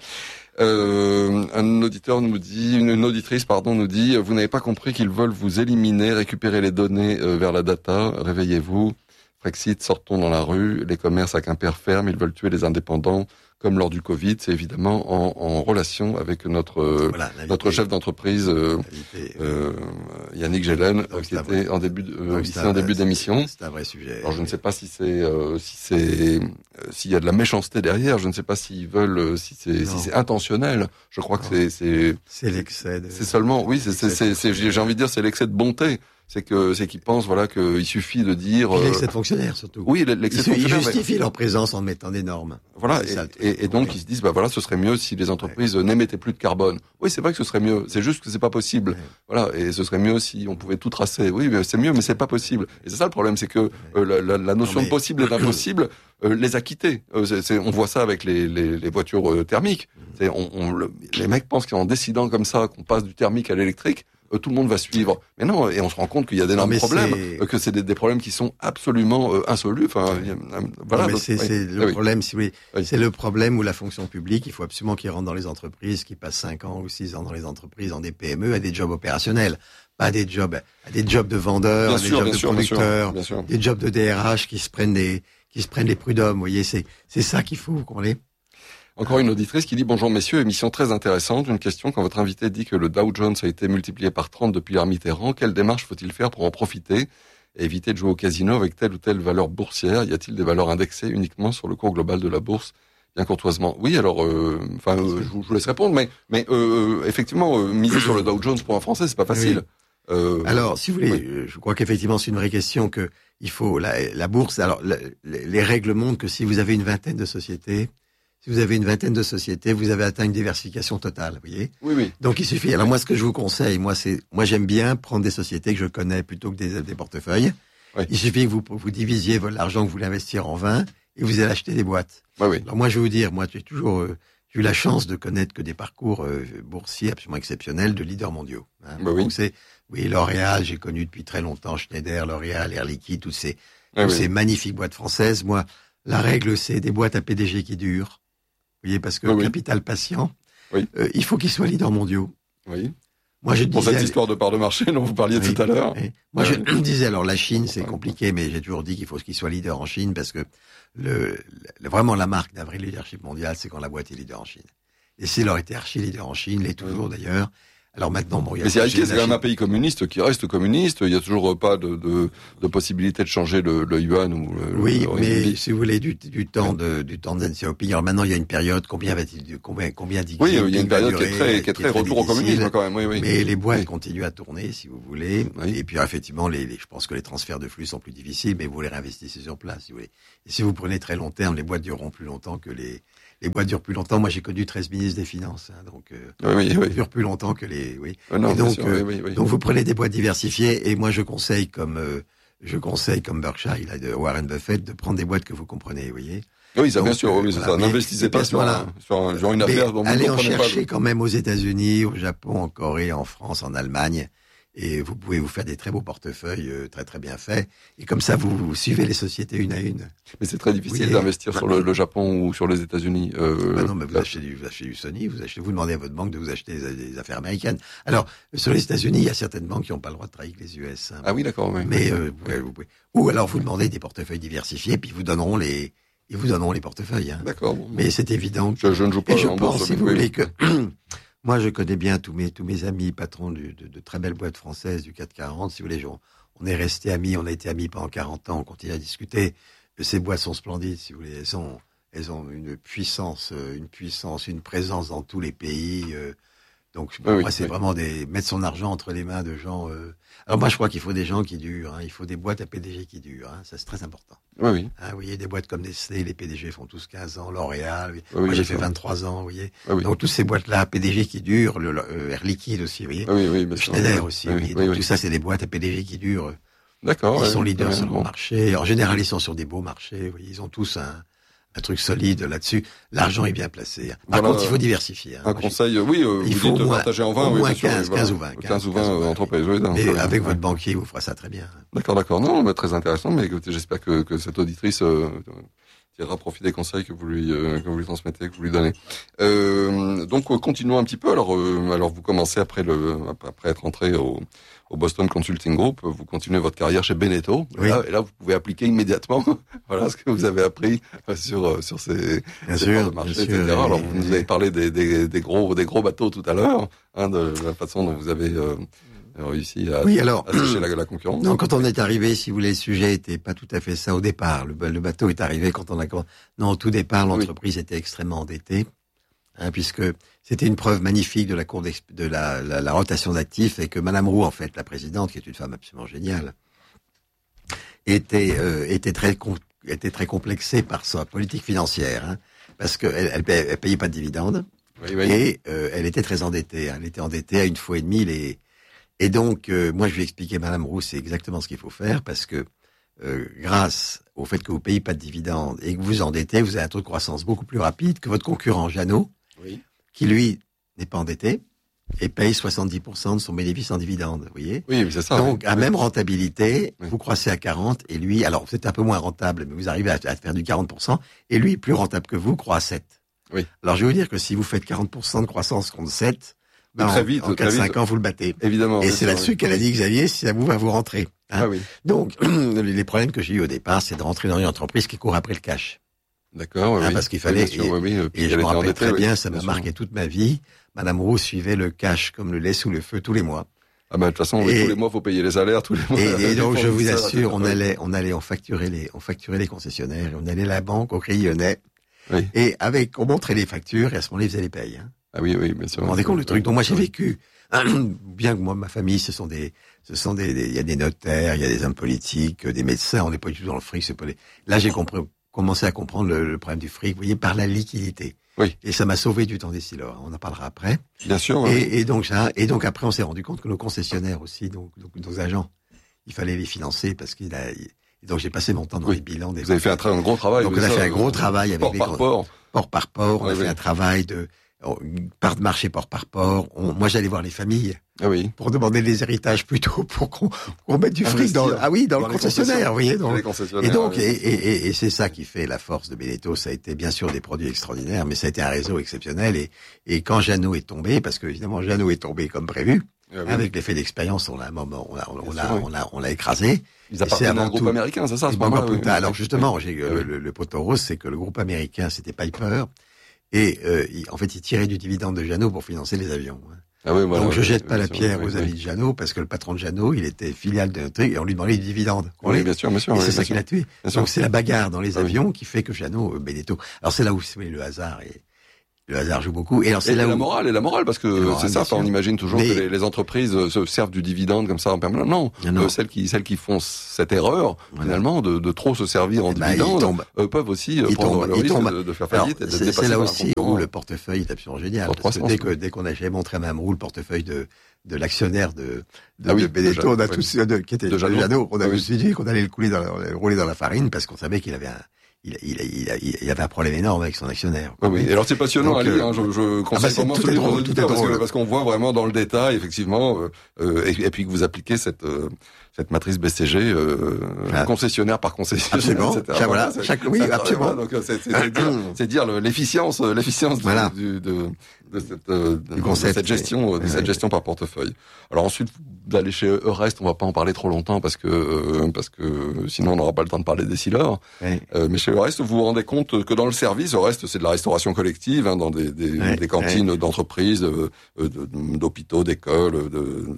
Euh, un auditeur nous dit, une, une auditrice pardon nous dit, vous n'avez pas compris qu'ils veulent vous éliminer, récupérer les données euh, vers la data. Réveillez-vous. Frexit, sortons dans la rue. Les commerces à Quimper ferment. Ils veulent tuer les indépendants. Comme lors du Covid, c'est évidemment en, en relation avec notre voilà, notre chef d'entreprise euh, euh, Yannick Gélène, donc, qui était vrai. en début de, euh, ici en début d'émission. C'est un vrai sujet. Alors je ne sais pas si c'est euh, si c'est euh, s'il y a de la méchanceté derrière. Je ne sais pas s'ils veulent euh, si c'est si c'est intentionnel. Je crois non. que c'est c'est c'est l'excès. De... C'est seulement oui c'est c'est, c'est, c'est j'ai envie de dire c'est l'excès de bonté. C'est que c'est qu'ils pensent voilà qu'il suffit de dire euh... l'excès de fonctionnaires surtout. Oui, l'excès de fonctionnaires. Ils justifient mais... leur présence en mettant des normes. Voilà, et, et, et donc oui. ils se disent bah voilà, ce serait mieux si les entreprises ouais. n'émettaient plus de carbone. Oui, c'est vrai que ce serait mieux. C'est juste que c'est pas possible. Ouais. Voilà, et ce serait mieux si on pouvait tout tracer. Oui, mais c'est mieux, mais c'est pas possible. Et c'est ça le problème, c'est que euh, la, la, la notion non, mais... de possible et d'impossible euh, les a quittés. Euh, c'est, c'est, on voit ça avec les, les, les voitures euh, thermiques. C'est, on, on, le, les mecs pensent qu'en décidant comme ça qu'on passe du thermique à l'électrique, Euh, tout le monde va suivre. Mais non, et on se rend compte qu'il y a d'énormes problèmes, euh, que c'est des, des problèmes qui sont absolument euh, insolubles. Enfin, ouais. y a, euh, voilà. Non, mais c'est, oui. c'est le oui. problème, si vous voulez, oui. c'est le problème où la fonction publique, il faut absolument qu'ils rentrent dans les entreprises, qu'ils passent cinq ans ou six ans dans les entreprises, dans des P M E, à des jobs opérationnels, pas des jobs, à des jobs de vendeurs, bien à des sûr, jobs de sûr, producteurs, bien sûr, bien sûr. des jobs de D R H qui se prennent des, qui se prennent les prud'hommes. Vous voyez, c'est, c'est ça qu'il faut, vous comprenez? Encore une auditrice qui dit « Bonjour messieurs, émission très intéressante. Une question, quand votre invité dit que le Dow Jones a été multiplié par trente depuis l'ère Mitterrand, quelle démarche faut-il faire pour en profiter et éviter de jouer au casino avec telle ou telle valeur boursière? Y a-t-il des valeurs indexées uniquement sur le cours global de la bourse ?» Bien courtoisement. Oui, alors, enfin, euh, euh, je, je vous laisse répondre, mais, mais euh, effectivement, euh, miser sur le Dow Jones pour un Français, c'est pas facile. Oui. Euh, alors, si vous voulez, oui. je crois qu'effectivement, c'est une vraie question que il faut la, la bourse. Alors, la, les règles montrent que si vous avez une vingtaine de sociétés, si vous avez une vingtaine de sociétés, vous avez atteint une diversification totale, vous voyez. Oui, oui. Donc il suffit. Alors moi, ce que je vous conseille, moi, c'est, moi, j'aime bien prendre des sociétés que je connais plutôt que des, des portefeuilles. Oui. Il suffit que vous vous divisiez l'argent que vous voulez investir en vingt et vous allez acheter des boîtes. Oui, oui. Alors moi, je vais vous dire, moi, j'ai toujours euh, j'ai eu la chance de connaître que des parcours euh, boursiers absolument exceptionnels de leaders mondiaux. Hein. Bah oui. Donc c'est, oui, L'Oréal, j'ai connu depuis très longtemps Schneider, L'Oréal, Air Liquide, tous ces, oui, tous oui. ces magnifiques boîtes françaises. Moi, la règle, c'est des boîtes à P D G qui durent. Vous voyez, parce que oui, oui. capital patient, oui. euh, il faut qu'ils soient leaders mondiaux. Oui. Moi, je Pour disais, cette histoire de part de marché dont vous parliez oui, tout à l'heure. Oui. Moi, ouais. je disais, alors la Chine, c'est compliqué, mais j'ai toujours dit qu'il faut qu'ils soient leaders en Chine parce que le, le vraiment la marque d'un vrai leadership mondial, c'est quand la boîte est leader en Chine. Et c'est leur été archi leader en Chine, l'est toujours oui. d'ailleurs, Alors maintenant, bon, il y a mais c'est c'est quand même un pays communiste qui reste communiste. Il y a toujours pas de, de, de possibilité de changer le, le yuan ou le. Oui, le mais si vous voulez du, du temps de du temps de Deng Xiaoping. Alors maintenant, il y a une période. Combien va-t-il combien combien d'Xi Oui, il y a une période qui est très qui est qui très retour au communisme quand même. Oui, oui. Mais les boîtes oui. continuent à tourner, si vous voulez. Oui. Et puis effectivement, les, les je pense que les transferts de flux sont plus difficiles, mais vous les réinvestissez sur place, si vous voulez. Et si vous prenez très long terme, les boîtes dureront plus longtemps que les les boîtes durent plus longtemps. Moi, j'ai connu treize ministres des Finances, hein, donc euh, oui, oui. Ils durent plus longtemps que les. Oui. Oh non, et donc, sûr, euh, oui, oui, oui. donc vous prenez des boîtes diversifiées. Et moi, je conseille comme euh, je conseille comme Berkshire, il a de Warren Buffett, de prendre des boîtes que vous comprenez, vous voyez. Oui, ça donc, bien sûr. Oui, c'est voilà. ça. N'investissez pas sur, un, sur, un, sur une affaire dont vous ne allez en comprenez chercher pas. quand même aux États-Unis, au Japon, en Corée, en France, en Allemagne. Et vous pouvez vous faire des très beaux portefeuilles euh, très très bien faits. Et comme ça, vous, vous suivez les sociétés une à une. Mais c'est très difficile oui, d'investir bah, sur le, le Japon ou sur les États-Unis. Euh, bah non, mais vous là. achetez, du, vous achetez du Sony, vous achetez, vous demandez à votre banque de vous acheter des, des affaires américaines. Alors, sur les États-Unis, il y a certaines banques qui n'ont pas le droit de travailler avec les U S. Hein. Ah oui, d'accord. Oui. Mais euh, vous pouvez, vous pouvez. Ou alors vous demandez des portefeuilles diversifiés, puis ils vous donneront les, ils vous donneront les portefeuilles. Hein. D'accord. Bon, mais c'est évident. Je, je ne joue pas. Et je en pense, bourse, si vous oui. voulez, que moi, je connais bien tous mes tous mes amis patrons du, de, de très belles boîtes françaises du CAC quarante. Si vous voulez, on, on est restés amis, on a été amis pendant quarante ans, on continue à discuter. Ces boîtes sont splendides, si vous voulez. Elles ont elles ont une puissance, une puissance, une présence dans tous les pays. Euh, donc pour oui, moi, c'est oui. vraiment des mettre son argent entre les mains de gens. Euh... Alors moi, je crois qu'il faut des gens qui durent. Hein. Il faut des boîtes à P D G qui durent. Hein. Ça, c'est très important. Oui, oui. Hein, vous voyez, des boîtes comme Nestlé, les P D G font tous quinze ans, L'Oréal. Oui. Oui, moi, oui, j'ai fait d'accord. vingt-trois ans, vous voyez. Ah, oui. Donc toutes ces boîtes-là, P D G qui durent, le, le euh, Air Liquide aussi, vous voyez. Ah, oui, oui, bien sûr. Schneider oui, aussi, oui, oui. oui, Donc oui. tout ça, c'est des boîtes à P D G qui durent. D'accord. Ils ouais, sont leaders ouais, sur bon. le marché. En général, ils sont sur des beaux marchés. Vous voyez, ils ont tous un, un truc solide là-dessus. L'argent est bien placé. Par Voilà, contre, il faut diversifier. Hein. Un Moi, conseil, oui, euh, il vous faut dites au moins- partager en vingt, au oui, moins bien sûr, quinze, oui, voilà. quinze ou vingt, quinze ou quinze, vingt oui. entreprises, oui. donc, Mais euh, avec ouais. votre banquier, vous ferez ça très bien. D'accord, d'accord. Non, mais très intéressant. Mais écoutez, j'espère que, que cette auditrice euh, tirera profit des conseils que vous lui euh, que vous lui transmettez, que vous lui donnez. Euh, donc, euh, continuons un petit peu. Alors, euh, alors vous commencez après le après être entré au, au Boston Consulting Group, vous continuez votre carrière chez Beneteau. Oui. Et, là, et là, vous pouvez appliquer immédiatement, voilà, ce que vous avez appris sur sur ces, Bien ces sûr, parts de marché, bien et cetera. sûr. Alors, Et- vous nous avez parlé des, des, des gros des gros bateaux tout à l'heure, hein, de la façon dont vous avez euh, réussi à, Oui, alors. à sécher la, la concurrence. Non, quand on est arrivé, si vous voulez, le sujet était pas tout à fait ça au départ. Le, le bateau est arrivé quand on a commencé. Non, au tout départ, l'entreprise était extrêmement endettée, hein, puisque c'était une preuve magnifique de la cour d'exp- de la, la, la rotation d'actifs et que Madame Roux, en fait, la présidente, qui est une femme absolument géniale, était euh, était très com- était très complexée par sa politique financière, hein, parce qu'elle elle, pay- elle payait pas de dividendes Oui, oui. et euh, elle était très endettée. Hein, elle était endettée à une fois et demie les. Et donc, euh, moi, je lui ai expliqué, Madame Roux, c'est exactement ce qu'il faut faire, parce que euh, grâce au fait que vous payez pas de dividendes et que vous vous endettez, vous avez un taux de croissance beaucoup plus rapide que votre concurrent Jeannot, Oui. qui lui n'est pas endetté et paye soixante-dix pour cent de son bénéfice en dividendes, vous voyez. Oui, c'est ça. Donc, oui. à même rentabilité, Oui. vous croissez à quarante et lui, alors c'est un peu moins rentable, mais vous arrivez à, à faire du quarante pour cent et lui, plus rentable que vous, croît à sept. Oui. Alors, je vais vous dire que si vous faites quarante pour cent de croissance contre sept, ben, Très en- vite, en très quatre cinq vite. ans, vous le battez. Évidemment. Et bien c'est sûr, là-dessus oui. qu'elle a dit, Xavier, si ça vous va vous rentrer. Hein. Ah oui. Donc, les problèmes que j'ai eu au départ, c'est de rentrer dans une entreprise qui court après le cash. D'accord, oui, Hein, oui. parce qu'il Oui, fallait- bien sûr, oui, oui, euh, puis Et je elle me était rappelle endettée, très oui, bien, ça m'a sûr. marqué toute ma vie. Madame Roux suivait le cash comme le lait sous le feu tous les mois. Ah bah de toute façon, oui, Et- tous les mois, faut payer les salaires, tous les mois. Et, et donc, les je vous fournisseurs, assure, on oui. allait, on allait, on facturait les, on facturait les concessionnaires, et on allait à la banque, au Crédit Lyonnais. Oui. Et avec, on montrait les factures, et à ce moment-là, ils faisaient les payes. Hein. Ah oui, oui, bien sûr. Vous vous rendez compte le truc? Donc moi, j'ai Oui. vécu, bien que moi, ma famille, ce sont des, ce sont des, des- il y a des notaires, il y a des hommes politiques, des médecins, on n'est pas du tout dans le fric, c'est pas les... Là, j'ai compris, commencé à comprendre le, le problème du fric, vous voyez, par la liquidité. Oui. Et ça m'a sauvé du temps des silos. On en parlera après. Bien sûr. oui. Et, et donc, ça, et donc après, on s'est rendu compte que nos concessionnaires aussi, donc, donc nos agents, il fallait les financer parce qu'il a, il- et donc j'ai passé mon temps dans Oui. les bilans des. Vous avez fait un, très, un gros travail. Donc oui, on a ça, fait un euh, gros travail avec port les par port. port par port. On Oui, a fait oui. un travail de oh, part de marché port par port. On- moi, j'allais voir les familles Ah oui. pour demander des héritages plutôt pour qu'on qu'on mette du fric dans, Investir ah oui, dans, dans le les concessionnaire, vous voyez. Dans Dans, les concessionnaires. et donc, oui. et, et, et, et c'est ça qui fait la force de Beneteau. Ça a été bien sûr des produits extraordinaires, mais ça a été un réseau exceptionnel. Et, et quand Jeannot est tombé, parce que évidemment Jeannot est tombé comme prévu, Ah oui. avec l'effet d'expérience, on l'a un moment, on l'a, on Bien l'a, sûr, oui. on l'a, on l'a écrasé. Ils c'est appartiennent à avant un groupe tout- américain, c'est ça, à ce Et bon, moment-là. bah, oui. putain, alors justement, j'ai, Ah le, oui. le, le poteau rose, c'est que le groupe américain, c'était Piper, et euh, il- en fait, il tirait du dividende de Jeannot pour financer les avions. hein. Ah oui, voilà, donc je oui, jette pas la sûr, pierre oui, aux oui. amis de Jeannot, parce que le patron de Jeannot, il était filial de truc, et on lui demandait des dividendes. Oui, bien sûr, bien sûr. Et oui, c'est bien ça qui sûr. l'a tué. Bien sûr. Donc c'est la bagarre dans les Ah oui. avions qui fait que Jeannot, euh, Benedetto. Alors c'est là où oui, le hasard est, le hasard joue beaucoup. Et alors c'est Et, là et où la morale, et la morale, parce que La morale, c'est ça, bien enfin, on sûr. imagine toujours Mais- que les, les entreprises euh, se servent du dividende comme ça en permanence. Non, Non, non. Euh, celles qui celles qui font cette erreur, Voilà. finalement, de, de trop se servir en Eh ben, ils dividende, tombent. euh, peuvent aussi euh, Ils prendre tombent, le ils risque tombent. de, de faire Alors, faillite et d'être c'est, dépassés c'est là par un aussi concurrent. où le portefeuille est absolument génial. Sur Parce que trois dès sens, que, dès qu'on a, j'ai montré à Mamrou le portefeuille de, de l'actionnaire de, de, Ah oui, de Benedetto, de on a Jeannot, tous, de, qui était De de Jeannot. Jeannot, on a Ah oui. tous dit qu'on allait le couler dans la, on allait le rouler dans la farine parce qu'on savait qu'il avait un, il, il, il, il, il avait un problème énorme avec son actionnaire. Oui, oui. Et alors c'est passionnant Donc, à lire. euh, Hein. Je, je conseille ah bah, c'est- vraiment tout ce est livre drôle, aux tout est auditeurs parce, que, drôle. parce qu'on voit vraiment dans le détail, effectivement, euh, euh, et, et puis que vous appliquez cette euh, cette matrice B C G euh, Ah. concessionnaire par concessionnaire, Absolument. et cetera. Chaque- voilà, c'est- chaque- oui, c'est- absolument. voilà, donc c'est, c'est, c'est dire, c'est dire le- l'efficience, euh, l'efficience du- Voilà. du, de, de cette, euh, de concept, cette gestion, de oui. cette gestion par portefeuille. Alors ensuite, d'aller chez Eurest, on va pas en parler trop longtemps parce que euh, parce que sinon on n'aura pas le temps de parler des sealers. Oui. Euh, mais chez Eurest, vous vous rendez compte que dans le service, Eurest, c'est de la restauration collective, hein, dans des, des, Ouais, des cantines d'entreprises, euh, de- de- d'hôpitaux, d'écoles, de, de,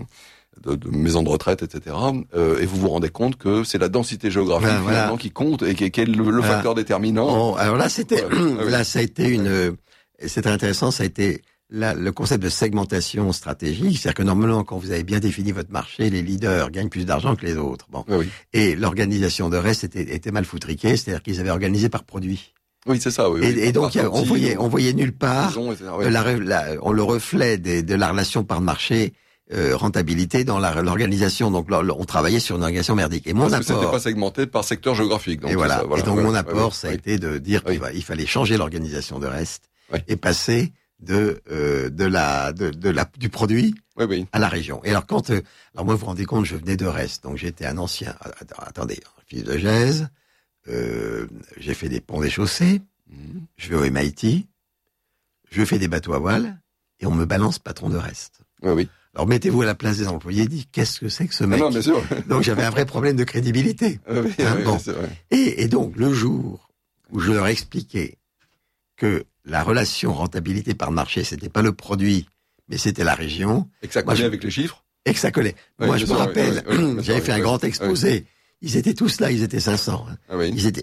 de, de maisons de retraite, et cetera. Euh, et vous vous rendez compte que c'est la densité géographique Voilà, finalement voilà. qui compte et qui, qui est le, le Voilà. facteur déterminant. Bon, alors là, c'était, Voilà. là, ça a été une, euh, c'est très intéressant, ça a été là, le concept de segmentation stratégique, c'est-à-dire que normalement, quand vous avez bien défini votre marché, les leaders gagnent plus d'argent que les autres. Bon. Oui, oui. Et l'organisation de reste était, était mal foutriquée, c'est-à-dire qu'ils avaient organisé par produit. Oui, c'est ça. Oui, Et, oui. et donc, Par il y a- on partie, voyait, ou on voyait nulle part maison, et cetera. Oui. euh, la, la- on le reflet des, de la relation par marché, euh, rentabilité dans la- l'organisation. Donc, là, on travaillait sur une organisation merdique. Et mon Parce que c'était apport, pas segmenté par secteur géographique. Donc et c'est voilà. ça, voilà. Et donc, Ouais, mon ouais, apport, ouais, ça a ouais. été de dire Oui. qu'il va- il fallait changer l'organisation de reste Oui. et passer de, euh, de la, de, de la, du produit Oui, oui. à la région. Et alors quand, euh, alors moi vous vous rendez compte, je venais de Reste, donc j'étais un ancien. Attends, attendez, fils de Gèze, euh, j'ai fait des ponts, des chaussées, Mhm. je vais au M I T, je fais des bateaux à voile, et on me balance patron de Reste. Oui, oui. Alors mettez-vous à la place des employés, dites qu'est-ce que c'est que ce Ah mec. non, bien sûr. Donc j'avais un vrai problème de crédibilité. Oui, oui, Hein, oui, bon. c'est vrai. Et, et donc le jour où je leur expliquais que la relation rentabilité par marché, c'était pas le produit, mais c'était la région. Et que ça Moi, collait je- avec les chiffres. Et que ça collait. Oui, Moi, bien je me sûr, rappelle, oui, oui, oui, bien j'avais sûr, fait un oui, grand oui. exposé. Ils étaient tous là, ils étaient cinq cents. hein. Ah oui. Ils étaient.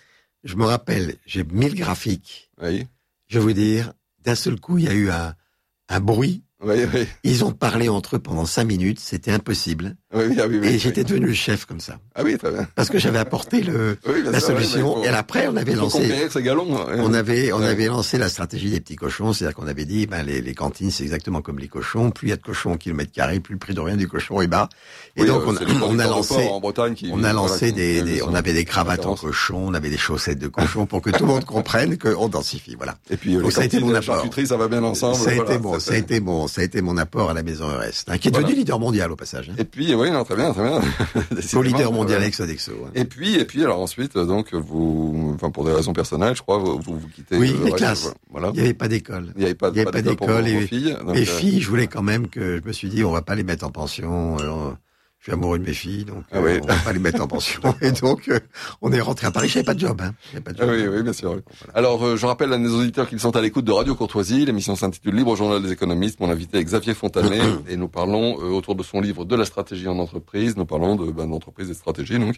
Je me rappelle, j'ai mille graphiques. Oui. Je vais vous dire, d'un seul coup, il y a eu un, un bruit. Oui, oui. Ils ont parlé entre eux pendant cinq minutes. C'était impossible. Oui, oui, ah oui, oui, Et oui. j'étais devenu le chef comme ça. Ah oui, très bien. Parce que j'avais apporté le, Oui, bien la sûr, oui, solution. mais il faut- Et après, on avait il faut lancé. conquérir ces galons. hein. On avait, on Ouais. avait lancé la stratégie des petits cochons, c'est-à-dire qu'on avait dit, ben les, les cantines, c'est exactement comme les cochons. Plus il y a de cochons au kilomètre carré, plus le prix de rien du cochon est bas. Et Oui, donc euh, on, c'est a, les on a producteurs de lancé, porc en Bretagne qui, on a lancé voilà, qui- des, qui- des- qui on sont- avait des cravates en référence. cochon, on avait des chaussettes de cochon pour que tout le monde comprenne qu'on densifie. Voilà. Et puis, euh, Donc, les ça a été cantines mon et la apport. charcuterie, ça va bien ensemble. Ça a voilà, été bon, c'est- ça a été bon, ça a été mon apport à la Maison Eurest, hein, qui est Voilà. devenu leader mondial au passage. Hein. Et puis, oui, non, très bien, très bien. Au leader mondial Voilà. avec Sodexo. Hein. Et puis, et puis, alors ensuite, donc, vous, enfin, pour des raisons personnelles, je crois, vous, vous, vous quittez. Oui, euh, les ouais, classes. Voilà. Il n'y avait pas d'école. Il n'y avait pas, Il y avait pas d'école pour d'école vos- et- vos filles. donc, Mes euh, filles, je voulais quand même que, je me suis dit, on va pas les mettre en pension. euh, je suis amoureux de mes filles, donc Ah euh, oui. on va pas les mettre en pension. Et donc, euh, on est rentré à Paris. J'avais pas de job. Hein. J'avais pas de Ah job. oui, oui, bien sûr. oui. Voilà. Alors, euh, je rappelle à nos auditeurs qu'ils sont à l'écoute de Radio Courtoisie. L'émission s'intitule Libre Journal des économistes. Mon invité est Xavier Fontanet et nous parlons euh, autour de son livre De la stratégie en entreprise. Nous parlons de ben, d'entreprise et de stratégie. Donc,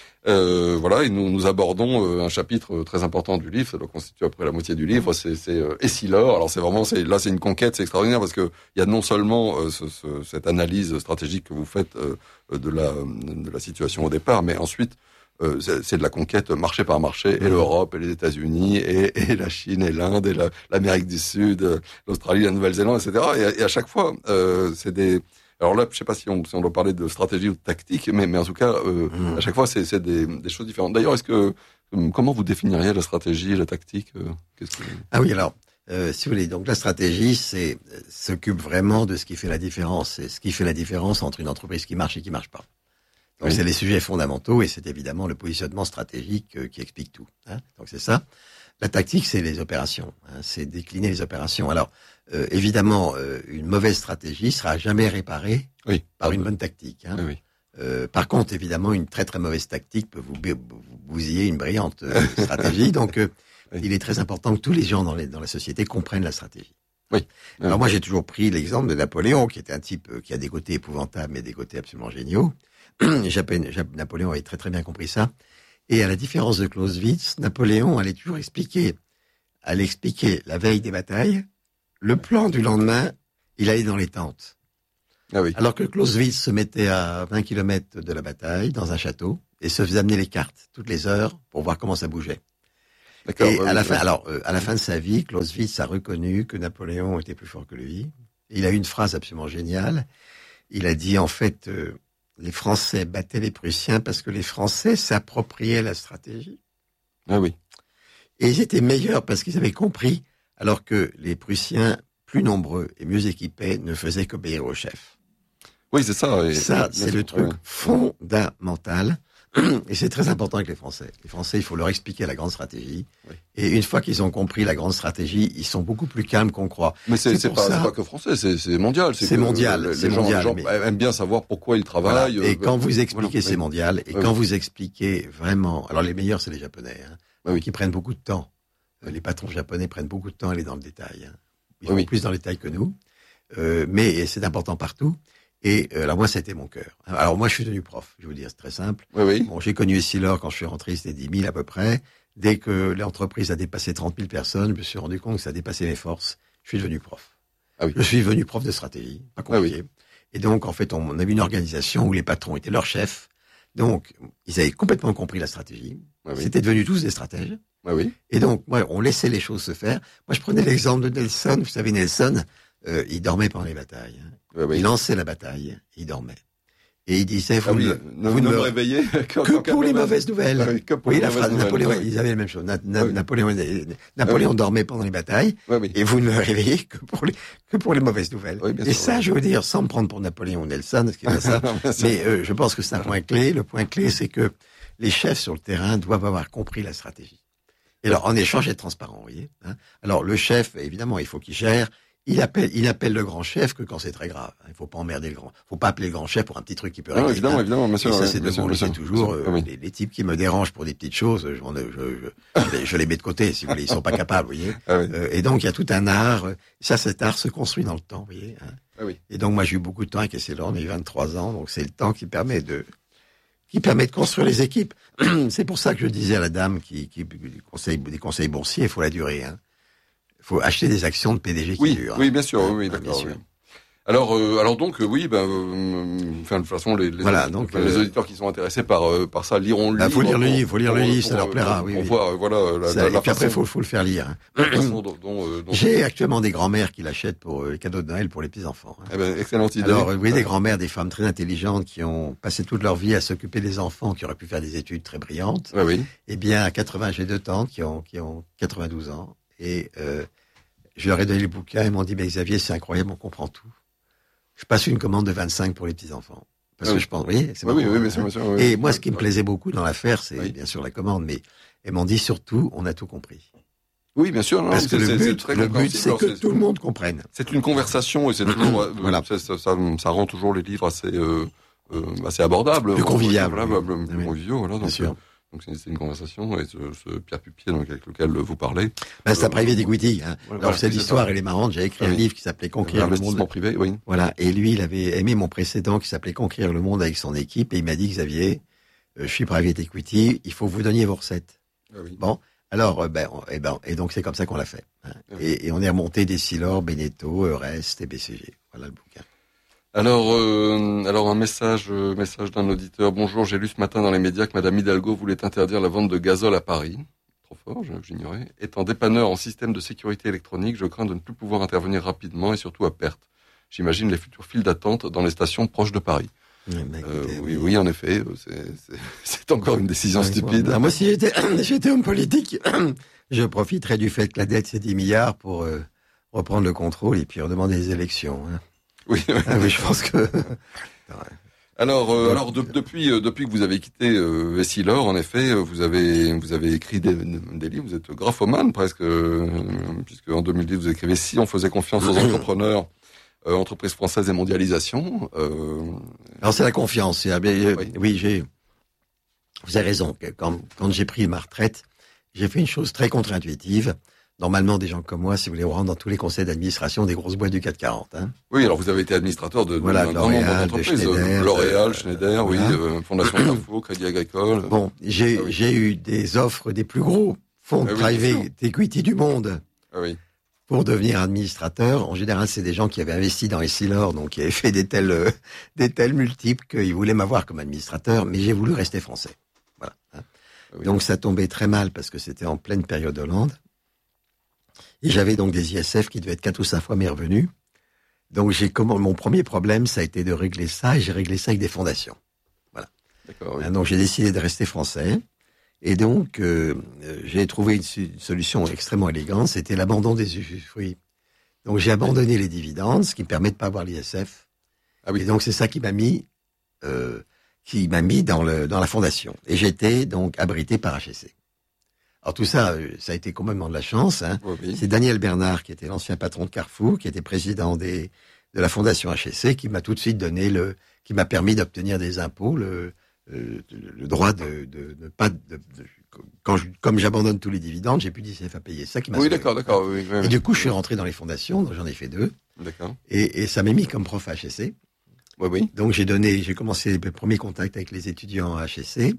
euh, voilà, et nous nous abordons euh, un chapitre euh, très important du livre. Ça doit constituer à peu près la moitié du livre. C'est c'est euh, et si l'or. Alors, c'est vraiment, c'est là, c'est une conquête, c'est extraordinaire parce que il y a non seulement euh, ce, ce, cette analyse stratégique que vous faites euh, de la de la situation au départ, mais ensuite Euh, c'est c'est de la conquête marché par marché, et l'Europe, et les États-Unis, et, et la Chine, et l'Inde, et la- l'Amérique du Sud, euh, l'Australie, la Nouvelle-Zélande, et cetera. Et, à- et à chaque fois, euh, c'est des... Alors là, je sais pas si on, si on doit parler de stratégie ou de tactique, mais, mais en tout cas, euh, Mmh. à chaque fois, c'est c'est des, des choses différentes. D'ailleurs, est-ce que euh, comment vous définiriez la stratégie, la tactique euh, qu'est-ce que... Ah oui, alors, euh, si vous voulez, donc la stratégie, c'est euh, s'occupe vraiment de ce qui fait la différence. C'est ce qui fait la différence entre une entreprise qui marche et qui marche pas. Donc Oui. c'est les sujets fondamentaux et c'est évidemment le positionnement stratégique euh, qui explique tout. Hein. Donc c'est ça. La tactique, c'est les opérations. Hein. C'est décliner les opérations. Alors euh, évidemment, euh, une mauvaise stratégie sera jamais réparée Oui. par une bonne tactique. Hein. Oui, oui. Euh, par contre, évidemment, une très très mauvaise tactique peut vous, b- vous bousiller une brillante euh, stratégie. Donc, euh, Oui. il est très important que tous les gens dans, les, dans la société comprennent la stratégie. Oui. Alors moi, j'ai toujours pris l'exemple de Napoléon, qui était un type qui a des côtés épouvantables, mais des côtés absolument géniaux. Napoléon avait très très bien compris ça. Et à la différence de Clausewitz, Napoléon allait toujours expliquer, allait expliquer la veille des batailles, le plan du lendemain, il allait dans les tentes. Ah oui. Alors que Clausewitz se mettait à vingt kilomètres de la bataille, dans un château, et se faisait amener les cartes toutes les heures pour voir comment ça bougeait. Et ouais, à la oui, fin, oui. alors euh, à la fin de sa vie, Clausewitz a reconnu que Napoléon était plus fort que lui. Il a eu une phrase absolument géniale. Il a dit en fait, euh, les Français battaient les Prussiens parce que les Français s'appropriaient la stratégie. Ah oui. Et ils étaient meilleurs parce qu'ils avaient compris, alors que les Prussiens, plus nombreux et mieux équipés, ne faisaient qu'obéir au chef. Oui, c'est ça. Et, ça, et, c'est le truc ouais. fondamental. Et c'est très important avec les Français. Les Français, il faut leur expliquer la grande stratégie. Oui. Et une fois qu'ils ont compris la grande stratégie, ils sont beaucoup plus calmes qu'on croit. Mais c'est, c'est, c'est, pas, ça... c'est pas que français, c'est, c'est mondial. C'est, c'est que, mondial. Les, c'est gens, mondial, les gens mais... aiment bien savoir pourquoi ils travaillent. Voilà. Et euh, quand vous expliquez, voilà. c'est mondial. Et oui. quand vous expliquez vraiment, alors les meilleurs, c'est les Japonais, hein, oui. qui prennent beaucoup de temps. Les patrons japonais prennent beaucoup de temps à aller dans le détail. Hein. Ils oui. vont plus dans le détail que nous. Euh, mais c'est important partout. Et euh, alors moi, c'était mon cœur. Alors moi, je suis devenu prof. Je vais vous dire, c'est très simple. Oui, oui. Bon, j'ai connu Essilor quand je suis rentré, c'était dix mille à peu près. Dès que l'entreprise a dépassé trente mille personnes, je me suis rendu compte que ça dépassait mes forces. Je suis devenu prof. Ah oui. Je suis devenu prof de stratégie, pas compliqué. Ah oui. Et donc, en fait, on avait une organisation où les patrons étaient leurs chefs. Donc, ils avaient complètement compris la stratégie. Ah oui. C'était devenus tous des stratèges. Ah oui. Et donc, moi, on laissait les choses se faire. Moi, je prenais l'exemple de Nelson. Vous savez, Nelson, euh, il dormait pendant les batailles. Hein. Oui, oui. Il lançait la bataille, il dormait. Et il disait, vous, ah oui, ne, ne, vous ne ne me réveillez que, que pour les mauvaises nouvelles. Ah oui, que pour oui, les la mauvaises phrase nouvelles. Napoléon, Oui. ils avaient la même chose. Na, na, oui. Napoléon, Napoléon oui. dormait pendant les batailles, oui, oui. et vous ne me réveillez que pour les, que pour les mauvaises nouvelles. Oui, et sûr, ça, oui. je veux dire, sans me prendre pour Napoléon ou Nelson, ce qui est pas ça, mais euh, je pense que c'est un point clé. Le point clé, c'est que les chefs sur le terrain doivent avoir compris la stratégie. Et alors, en échange, être transparent, vous voyez. Hein. Alors, le chef, évidemment, il faut qu'il gère. Il appelle, il appelle le grand chef que quand c'est très grave. Il faut pas emmerder le grand. Faut pas appeler le grand chef pour un petit truc qui peut régler. Non, évidemment, hein. évidemment, monsieur. Et ça, ouais, c'est de bon, c'est toujours euh, oui. les, les types qui me dérangent pour des petites choses. Je, je, je, je les mets de côté, si vous voulez. Ils sont pas capables, vous voyez. Ah oui. euh, et donc, il y a tout un art. Ça, cet art se construit dans le temps, vous voyez. Hein. Ah oui. Et donc, moi, j'ai eu beaucoup de temps avec Essilor. On a eu vingt-trois ans, donc c'est le temps qui permet de qui permet de construire les équipes. C'est pour ça que je disais à la dame qui, qui des conseils, des conseils boursiers, il faut la durée. Hein. Il faut acheter des actions de P D G qui oui, durent. Oui, bien sûr, oui, hein, d'accord. Oui. Alors, euh, alors donc, euh, oui, ben, euh, enfin, de toute façon, les, les, voilà, auditeurs, donc, enfin, euh, les auditeurs qui sont intéressés par euh, par ça liront le bah, livre. Faut lire le livre, faut lire pour, le livre, pour, ça leur plaira. Pour, oui, pour oui. voir, voilà, la, ça, la, et la puis façon, après, faut faut le faire lire. Hein. La façon dont, dont, dont J'ai actuellement des grands-mères qui l'achètent pour euh, les cadeaux de Noël pour les petits enfants. Hein. Eh ben, excellente idée. Alors, vous voyez, des grands-mères, des femmes très intelligentes qui ont passé toute leur vie à s'occuper des enfants, qui auraient pu faire des études très brillantes. Ah oui. Eh bien, à quatre-vingts, j'ai deux tantes qui ont qui ont quatre-vingt-douze ans et euh, je leur ai donné les bouquins. Ils m'ont dit, mais Xavier, c'est incroyable, on comprend tout. Je passe une commande de vingt-cinq pour les petits-enfants. Parce oui. que je pense, vous voyez, c'est oui, oui, oui, hein. bien sûr, bien sûr, oui. Et moi, ce qui me plaisait beaucoup dans l'affaire, c'est oui. bien sûr la commande, mais elles m'ont dit surtout, on a tout compris. Oui, bien sûr. Non, Parce que le c'est, but, c'est très le but, c'est que c'est, tout le monde comprenne. C'est une conversation et c'est toujours, voilà. ça, ça, ça, ça rend toujours les livres assez, euh, euh, assez abordables. Plus conviviables. Voilà, oui. plus conviviaux, voilà. Donc, bien sûr. Donc c'est une conversation et ce, ce Pierre Pupier donc, avec lequel vous parlez. Ben, c'est un private equity. Hein. Voilà, Alors cette c'est histoire, ça. elle est marrante. J'ai écrit oui. un livre qui s'appelait Conquérir le monde. privé, oui. Voilà. Et lui, il avait aimé mon précédent qui s'appelait Conquérir le monde avec son équipe et il m'a dit, Xavier, euh, je suis private equity, il faut que vous donniez vos recettes. Ah oui. Bon. Alors, euh, ben, on, et ben, et donc c'est comme ça qu'on l'a fait. Hein. Ah oui. et, et on est remonté des Essilor, Beneteau, Eurest et B C G. Voilà le bouquin. Alors, euh, alors un message, euh, message d'un auditeur. Bonjour, j'ai lu ce matin dans les médias que Madame Hidalgo voulait interdire la vente de gazole à Paris. Trop fort, j'ignorais. Étant dépanneur en système de sécurité électronique, je crains de ne plus pouvoir intervenir rapidement et surtout à perte. J'imagine les futures files d'attente dans les stations proches de Paris. Oui, bah, écoutez, euh, oui, oui, en effet, c'est, c'est, c'est encore une décision oui, stupide. Bon, moi, si j'étais, j'étais homme politique, je profiterais du fait que la dette c'est dix milliards pour euh, reprendre le contrôle et puis redemander les élections. Hein. Oui, ah, oui, je pense que. Alors, euh, alors de, depuis euh, depuis que vous avez quitté euh, Essilor, en effet, vous avez vous avez écrit des, des livres. Vous êtes graphomane presque, euh, puisque en deux mille dix vous écrivez Si on faisait confiance aux entrepreneurs, euh, entreprises françaises et mondialisation. Euh... Alors c'est la confiance. C'est, euh, oui. oui, j'ai. Vous avez raison. Quand quand j'ai pris ma retraite, j'ai fait une chose très contre-intuitive. normalement, des gens comme moi, si vous voulez, on rentre dans tous les conseils d'administration des grosses boîtes du C A C quarante. Hein. Oui, alors vous avez été administrateur de, voilà, d'un grand nombre d'entreprises. De L'Oréal, Schneider, voilà. oui, euh, Fondation Carrefour, Crédit Agricole. Bon, j'ai, ah oui. j'ai eu des offres des plus gros fonds de ah oui, private equity du monde. Ah oui. Pour devenir administrateur. En général, c'est des gens qui avaient investi dans Essilor, donc qui avaient fait des tels, euh, des tels multiples qu'ils voulaient m'avoir comme administrateur, mais j'ai voulu rester français. Voilà. Hein. Ah oui. Donc ça tombait très mal parce que c'était en pleine période Hollande. Et j'avais donc des I S F qui devaient être quatre ou cinq fois mes revenus. Donc j'ai comment, mon premier problème, ça a été de régler ça, et j'ai réglé ça avec des fondations. Voilà. D'accord, oui. Hein, donc j'ai décidé de rester français. Et donc, euh, j'ai trouvé une, une solution extrêmement élégante, c'était l'abandon des usufruits. Donc, j'ai abandonné les dividendes, ce qui me permet de pas avoir l'I S F. Ah oui. Et donc, c'est ça qui m'a mis, euh, qui m'a mis dans le dans la fondation. Et j'étais donc abrité par H S C. Alors tout ça, ça a été complètement de la chance. Hein. Oui. C'est Daniel Bernard, qui était l'ancien patron de Carrefour, qui était président des de la fondation H S C, qui m'a tout de suite donné le, qui m'a permis d'obtenir des impôts, le Euh, le droit de, de, de pas de, de, quand je, comme j'abandonne tous les dividendes, j'ai plus d'I S F à payer. C'est ça qui m'a. Oui, sauvé. d'accord, d'accord. Oui, oui, et oui. du coup, je suis rentré dans les fondations, donc j'en ai fait deux. D'accord. Et, et ça m'a mis comme prof à H S C. Oui, oui. Donc j'ai donné, j'ai commencé les premiers contacts avec les étudiants à H S C.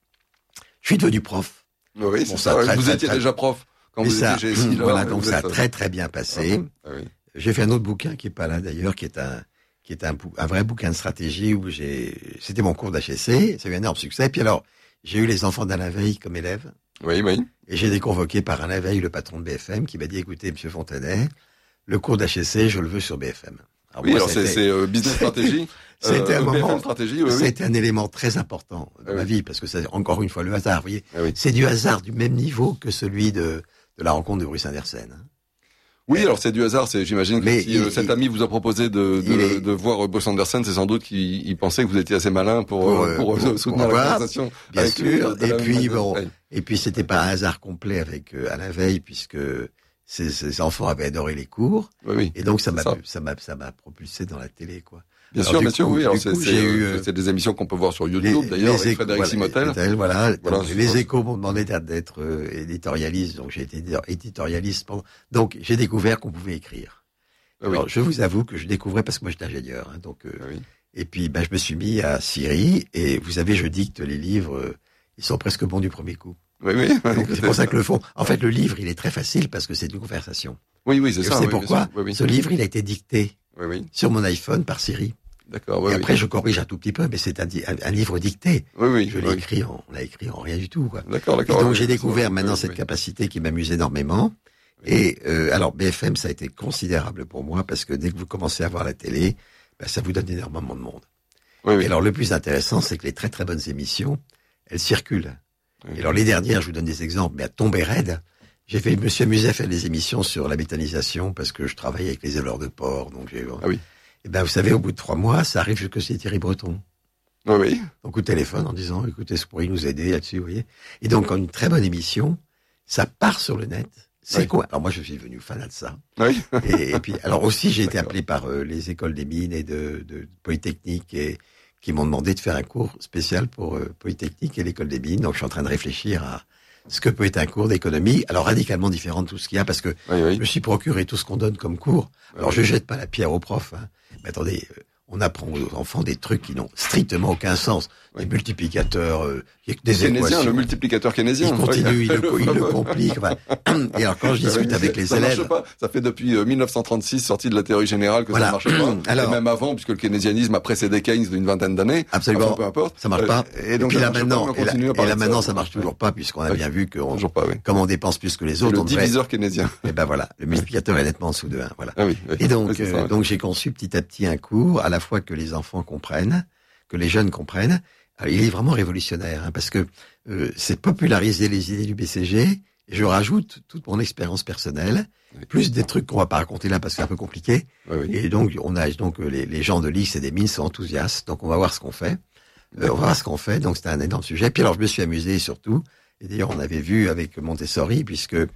Je suis devenu prof. Oui, oui, bon, c'est ça. ça très, vous très, étiez très, déjà prof quand vous ça, étiez chez Essilor. Voilà, donc ça a très très bien passé. Ah, oui. J'ai fait un autre bouquin qui est pas là d'ailleurs, qui est un qui est un, un vrai bouquin de stratégie où j'ai, c'était mon cours d'H S C, ça a eu un énorme succès. Puis alors, j'ai eu les enfants d'Alain Veil comme élèves. Oui, oui. Et j'ai été convoqué par Alain Veil, le patron de B F M, qui m'a dit, écoutez, monsieur Fontanet, le cours d'H S C, je le veux sur B F M. Alors oui, moi, alors c'est, c'est euh, business stratégie. C'était euh, un moment, stratégie, oui, c'était oui. un élément très important dans oui. ma vie, parce que c'est encore une fois le hasard, vous voyez. Ah oui. C'est du hasard du même niveau que celui de, de la rencontre de Bruce Andersen. Hein. Oui, alors c'est du hasard. C'est, j'imagine que mais si il, euh, cet ami vous a proposé de de, est, de voir Bruce Andersen, c'est sans doute qu'il il pensait que vous étiez assez malin pour pour, euh, pour, pour euh, soutenir pour la conversation. Bien avec sûr. Lui, et puis bon, ouais. et puis c'était pas un hasard complet avec euh, Alain Veil, puisque ses, ses enfants avaient adoré les cours. Oui, oui. Et donc ça m'a ça. ça m'a ça m'a propulsé dans la télé, quoi. Bien alors, sûr, bien coup, sûr, oui. Alors c'est, coup, c'est, euh, c'est des émissions qu'on peut voir sur YouTube, les, d'ailleurs, les avec Frédéric voilà, Simotel. Voilà. voilà donc, les Échos m'ont demandé d'être, d'être euh, éditorialiste, donc j'ai été éditorialiste pendant. Donc j'ai découvert qu'on pouvait écrire. Ah, alors oui. je vous avoue que je découvrais parce que moi j'étais ingénieur, hein, donc. Euh, ah, oui. Et puis ben je me suis mis à Syrie et vous savez, je dicte les livres, euh, ils sont presque bons du premier coup. Oui, oui. Donc, c'est pour ça que le fond. En fait, le livre, il est très facile parce que c'est une conversation. Oui, oui, c'est et ça. C'est oui, pourquoi oui, oui. ce livre, il a été dicté oui, oui. sur mon iPhone par Siri. D'accord. Oui, et après, oui. je corrige un tout petit peu, mais c'est un, un, un livre dicté. Oui, oui. Je l'ai oui. écrit en, on l'a écrit en rien du tout, quoi. D'accord, d'accord. Et donc, oui, j'ai découvert oui, maintenant oui, cette oui. capacité qui m'amuse énormément. Oui. Et euh, alors, B F M, ça a été considérable pour moi parce que dès que vous commencez à voir la télé, ben, ça vous donne énormément de monde. Oui, oui. Et alors, le plus intéressant, c'est que les très très bonnes émissions, elles circulent. Oui. Et alors, les dernières, je vous donne des exemples, mais à tomber raide. J'ai fait, je me suis amusé à faire des émissions sur la méthanisation parce que je travaille avec les éleveurs de porc, donc j'ai. Ah oui. Et ben, vous savez, au bout de trois mois, ça arrive jusque chez Thierry Breton. Ah oui. Donc, au téléphone, en disant, écoutez, ce pourrait nous aider là-dessus, vous voyez. Et donc, en une très bonne émission, ça part sur le net. C'est oui. quoi? Alors, moi, je suis devenu fanat de ça. Oui. et, et puis, alors aussi, j'ai été appelé par euh, les écoles des mines et de, de Polytechnique et qui m'ont demandé de faire un cours spécial pour euh, Polytechnique et l'école des mines. Donc, je suis en train de réfléchir à ce que peut être un cours d'économie, alors radicalement différent de tout ce qu'il y a, parce que oui, oui. je me suis procuré tout ce qu'on donne comme cours. Alors, oui. je jette pas la pierre aux profs, hein. Mais attendez, euh, on apprend aux enfants des trucs qui n'ont strictement aucun sens. Oui. Des multiplicateurs, euh, des keynésien, équations. Le multiplicateur keynésien. Il continue, il, le, il le complique. Enfin, et alors, quand je discute oui, avec les ça élèves... Marche pas. Ça fait depuis euh, dix-neuf cent trente-six, sortie de la théorie générale, que voilà. ça ne marche pas. Alors, et même avant, puisque le keynésianisme a précédé Keynes d'une vingtaine d'années. Absolument. Enfin, peu importe. Ça marche pas. Euh, et donc, et puis là, maintenant, et là, et là maintenant, ça marche ouais. toujours pas, puisqu'on a ouais. bien vu que on, pas, oui. comme on dépense plus que les autres, le on diviseur devrait... keynésien. Et ben voilà, le multiplicateur est nettement en dessous de un. Voilà. Ah oui, oui. Et donc, oui, euh, ça, donc j'ai conçu petit à petit un cours, à la fois que les enfants comprennent, que les jeunes comprennent. Alors, il est vraiment révolutionnaire, hein, parce que euh, c'est populariser les idées du B C G, et je rajoute toute mon expérience personnelle, oui. plus des trucs qu'on va pas raconter là parce que c'est un peu compliqué. Oui, oui. Et donc, on a donc les, les gens de l'I X et des mines sont enthousiastes, donc on va voir ce qu'on fait. Euh, on va voir ce qu'on fait, donc c'était un énorme sujet. Puis alors, je me suis amusé surtout, et d'ailleurs, on avait vu avec Montessori, puisque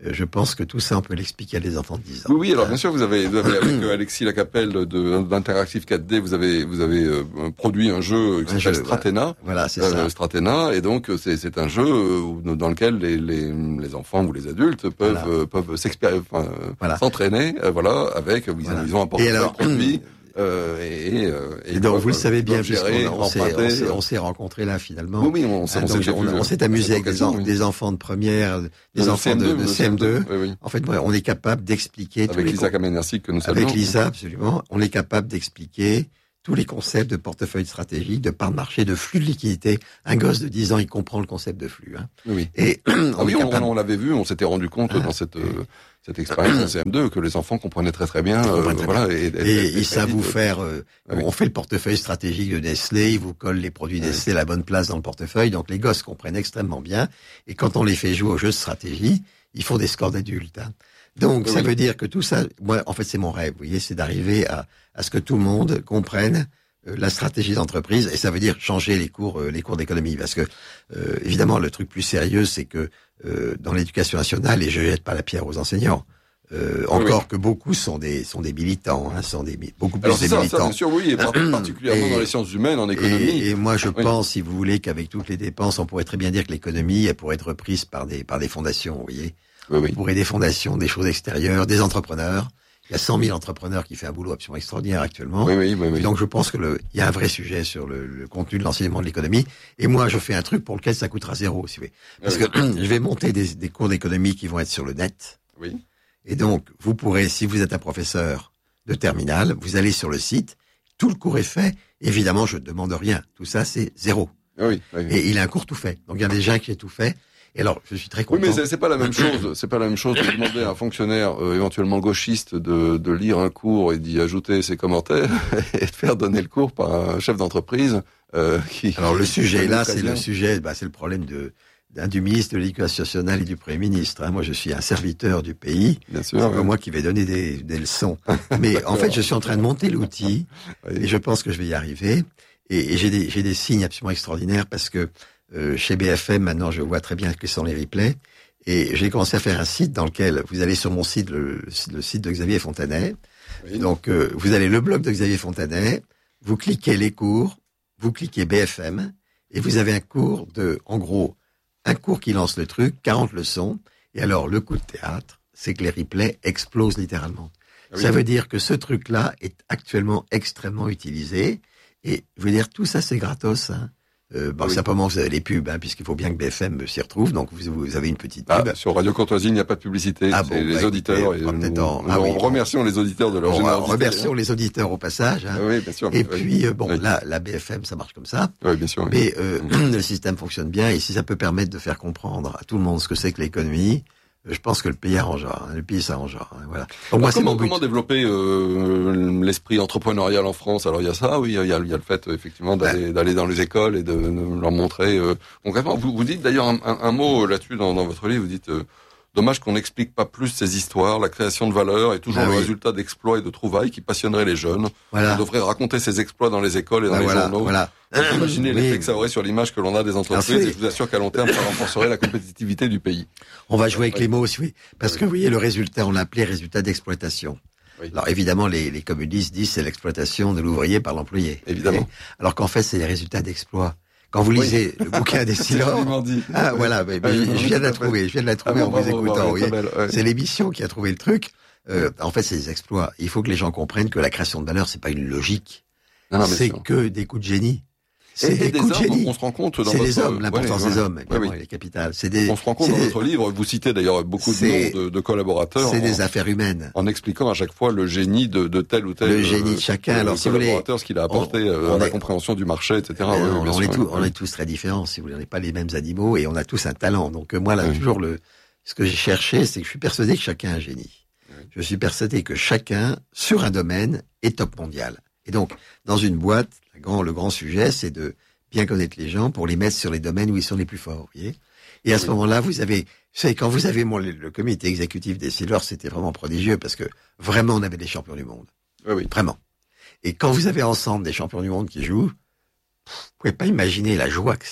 je pense que tout ça, on peut l'expliquer à des enfants de dix ans. Oui, oui, alors bien sûr, vous avez, vous avez avec Alexis Lacapelle de, d'Interactive quatre D, vous avez, vous avez euh, produit un jeu qui s'appelle Stratena. Voilà, c'est euh, ça. Stratena, et donc c'est, c'est un jeu dans lequel les, les, les enfants ou les adultes peuvent, voilà. euh, peuvent s'expérimenter, enfin, voilà. s'entraîner, euh, voilà, avec, voilà. ils ont apporté leur produit. Euh, et, euh, et, et donc, vous le savez bien, gérer, on, s'est, on, s'est, on s'est rencontrés là, finalement. Oui, oui, on s'est, ah, on s'est, on, on s'est amusé avec des, en, oui. des enfants de première, des de enfants C M deux, de, de C M deux. Oui, oui. En fait, on est capable d'expliquer... Avec Lisa Kamenersik que nous saluons. Avec Lisa, absolument. On est capable d'expliquer tous les concepts de portefeuille stratégique, de part de marché, de flux de liquidité. Un gosse de dix ans, il comprend le concept de flux. Hein. Oui. Et on, ah oui, capable... on, on l'avait vu, on s'était rendu compte ah, dans cette... Euh, cette expérience en C M deux que les enfants comprenaient très très bien, euh, très voilà, bien. Et, et, et, et, et ça vous faire, euh, ah, oui. on fait le portefeuille stratégique de Nestlé, ils vous collent les produits ah, Nestlé oui. à la bonne place dans le portefeuille, donc les gosses comprennent extrêmement bien, et quand on les fait jouer au jeu de stratégie, ils font des scores d'adultes. Hein. Donc oui. ça veut dire que tout ça, moi en fait c'est mon rêve, vous voyez, c'est d'arriver à, à ce que tout le monde comprenne euh, la stratégie d'entreprise, et ça veut dire changer les cours, euh, les cours d'économie, parce que euh, évidemment le truc plus sérieux, c'est que euh, dans l'éducation nationale, et je jette pas la pierre aux enseignants, euh, oui, encore oui. que beaucoup sont des sont des militants, hein, sont des beaucoup plus Alors, des ça, militants. Ça, bien sûr, oui, et particulièrement et, dans les sciences humaines, en économie. Et, et moi, je oui. pense, si vous voulez, qu'avec toutes les dépenses, on pourrait très bien dire que l'économie, elle pourrait être reprise par des par des fondations, vous voyez. Oui, oui. On pourrait des fondations, des choses extérieures, des entrepreneurs. Il y a cent mille entrepreneurs qui font un boulot absolument extraordinaire actuellement. Oui, oui, oui, oui. Donc je pense que le, il y a un vrai sujet sur le, le contenu de l'enseignement de l'économie. Et moi, je fais un truc pour lequel ça coûtera zéro, si vous voulez. Parce oui. que je vais monter des, des cours d'économie qui vont être sur le net. Oui. Et donc, vous pourrez, si vous êtes un professeur de terminale, vous allez sur le site, tout le cours est fait. Évidemment, je ne demande rien. Tout ça, c'est zéro. Oui, oui, oui. Et il a un cours tout fait. Donc il y a des gens qui ont tout fait. Et alors, je suis très content. Oui, mais c'est, c'est pas la même chose. C'est pas la même chose de demander à un fonctionnaire, euh, éventuellement gauchiste, de, de lire un cours et d'y ajouter ses commentaires et de faire donner le cours par un chef d'entreprise euh, qui. Alors le sujet là, c'est le sujet, bah, c'est le problème de d'un du ministre de l'Éducation nationale et du Premier ministre. Hein. Moi, je suis un serviteur du pays. Bien sûr. C'est oui. pas moi qui vais donner des, des leçons. Mais en fait, je suis en train de monter l'outil oui. et je pense que je vais y arriver. Et, et j'ai des j'ai des signes absolument extraordinaires parce que Euh, chez B F M, maintenant, je vois très bien que sont les replays. Et j'ai commencé à faire un site dans lequel vous allez sur mon site, le, le site de Xavier Fontanet. Oui. Donc, euh, vous avez le blog de Xavier Fontanet, vous cliquez les cours, vous cliquez B F M, et vous avez un cours de, en gros, un cours qui lance le truc, quarante leçons. Et alors, le coup de théâtre, c'est que les replays explosent littéralement. Oui. Ça veut dire que ce truc-là est actuellement extrêmement utilisé. Et je veux dire, tout ça, c'est gratos, hein. Euh, bon, oui. Simplement, vous avez les pubs, hein, puisqu'il faut bien que B F M s'y retrouve, donc vous, vous avez une petite pub. Ah, sur Radio Courtoisie, il n'y a pas de publicité, ah, c'est bon, les bah, auditeurs. Écoutez, et nous, en, ah, nous oui, remercions les auditeurs de leur on, générosité. Remercions hein. les auditeurs au passage. Hein. Oui, bien sûr. Et oui, puis, oui. bon, oui. là, la B F M, ça marche comme ça. Oui, bien sûr. Mais oui. euh, mmh. le système fonctionne bien, et si ça peut permettre de faire comprendre à tout le monde ce que c'est que l'économie, je pense que le pays arrangera, hein, le pays s'arrangera. Hein, voilà. Donc, moi, comment, comment développer euh, l'esprit entrepreneurial en France? Alors il y a ça, oui, il y a, il y a le fait effectivement d'aller, ouais. d'aller dans les écoles et de, de leur montrer euh, concrètement. Vous, vous dites d'ailleurs un, un, un mot là-dessus dans, dans votre livre. Vous dites euh, dommage qu'on n'explique pas plus ces histoires. La création de valeur est toujours ah, le oui. résultat d'exploits et de trouvailles qui passionneraient les jeunes. Voilà. On devrait raconter ces exploits dans les écoles et dans ah, les voilà, journaux. Voilà. Imaginez oui. l'effet que ça aurait sur l'image que l'on a des entreprises, et je vous assure qu'à long terme, ça renforcerait la compétitivité du pays. On va jouer avec les mots aussi, oui. Parce oui. que vous voyez, le résultat, on l'appelait résultat d'exploitation. Oui. Alors évidemment, les, les communistes disent c'est l'exploitation de l'ouvrier par l'employé. Évidemment. Et, alors qu'en fait, c'est les résultats d'exploit. Quand vous lisez oui. le bouquin des Silors, ah voilà, mais, mais je, je viens de la trouver, je viens de la trouver ah, en bon, vous bravo, écoutant. Bravo, bravo, ouais. C'est l'émission qui a trouvé le truc. Euh, en fait, c'est des exploits. Il faut que les gens comprennent que la création de valeur, c'est pas une logique, non, non, c'est que des coups de génie. C'est et, des, et des coups de génie. On se rend compte dans c'est votre... les hommes, l'importance ouais, des hommes, ouais, oui. les capitales. C'est des. On se rend compte dans des... votre livre. Vous citez d'ailleurs beaucoup de noms de, de collaborateurs. C'est en, des affaires humaines. En expliquant à chaque fois le génie de, de tel ou tel. Le génie de chacun. Euh, alors, si vous voulez, ce qu'il a apporté on, on à la est... compréhension du marché, et cetera. Euh, ouais, on, sûr, est tous, ouais. on est tous très différents. Si vous voulez, on n'est pas les mêmes animaux et on a tous un talent. Donc moi, là, ouais. toujours le. Ce que j'ai cherché, c'est que je suis persuadé que chacun a un génie. Ouais. Je suis persuadé que chacun, sur un domaine, est top mondial. Et donc, dans une boîte, le grand, le grand sujet, c'est de bien connaître les gens pour les mettre sur les domaines où ils sont les plus forts, vous voyez. Et à oui. ce moment-là, vous avez, vous savez, quand vous avez mon, le, le comité exécutif des Silors, c'était vraiment prodigieux parce que vraiment, on avait des champions du monde. Oui, oui. Vraiment. Et quand vous avez ensemble des champions du monde qui jouent, vous pouvez pas imaginer la joie que c'est.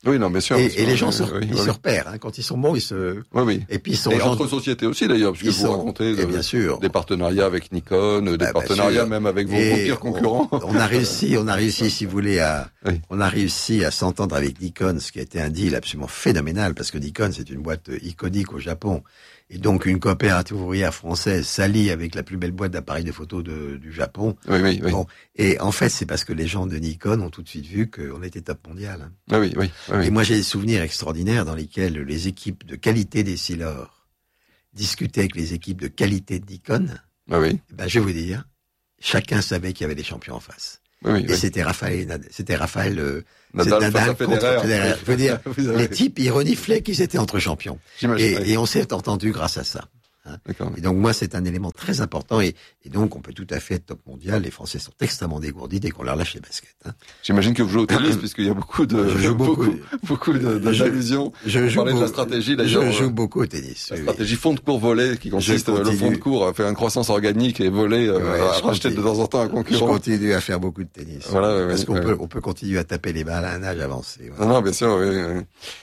Oui, non, bien sûr. Et, bien et sûr, les gens oui, se, oui, ils oui. se repèrent. Hein. Quand ils sont bons, ils se. Oui, oui. Et puis ils sont. Et gens... entre sociétés aussi d'ailleurs, parce que vous sont... racontez et bien sûr. des partenariats avec Nikon, des bah, partenariats même avec vos, vos pires concurrents. On, on a réussi, on a réussi, si vous voulez, à, oui. on a réussi à s'entendre avec Nikon, ce qui a été un deal absolument phénoménal, parce que Nikon c'est une boîte iconique au Japon. Et donc, une coopérative ouvrière française s'allie avec la plus belle boîte d'appareils de photo de, du Japon. Oui, oui, oui. Bon. Et en fait, c'est parce que les gens de Nikon ont tout de suite vu qu'on était top mondial. Hein. Ah oui, oui, oui, oui. Et moi, j'ai des souvenirs extraordinaires dans lesquels les équipes de qualité des Silor discutaient avec les équipes de qualité de Nikon. Ah oui. Et ben, je vais vous dire, chacun savait qu'il y avait des champions en face. Oui, oui, et oui. c'était Raphaël, c'était Raphaël, euh, Nadal, Nadal contre Federer. Federer. Je veux dire, avez... les types, ils reniflaient qu'ils étaient entre champions. J'imagine. Et, oui. et on s'est entendu grâce à ça. Hein. D'accord. Et donc moi, c'est un élément très important. Et, et donc, on peut tout à fait être top mondial. Les Français sont extrêmement dégourdis dès qu'on leur lâche les baskets. Hein. J'imagine que vous jouez au tennis, puisqu'il y a beaucoup de, je joue beaucoup, beaucoup, beaucoup de, de, d'allusions. Je, je joue de beaucoup, la stratégie, d'ailleurs. Je joue beaucoup au tennis. La oui, stratégie fond de cours volé, qui consiste, le fond de cours fait une croissance organique et volé, ouais, euh, à racheter de temps en temps un concurrent. Je continue à faire beaucoup de tennis. Voilà, oui, parce oui, qu'on oui. peut, on peut continuer à taper les balles à un âge avancé. Voilà. Non, non, bien sûr, oui, oui.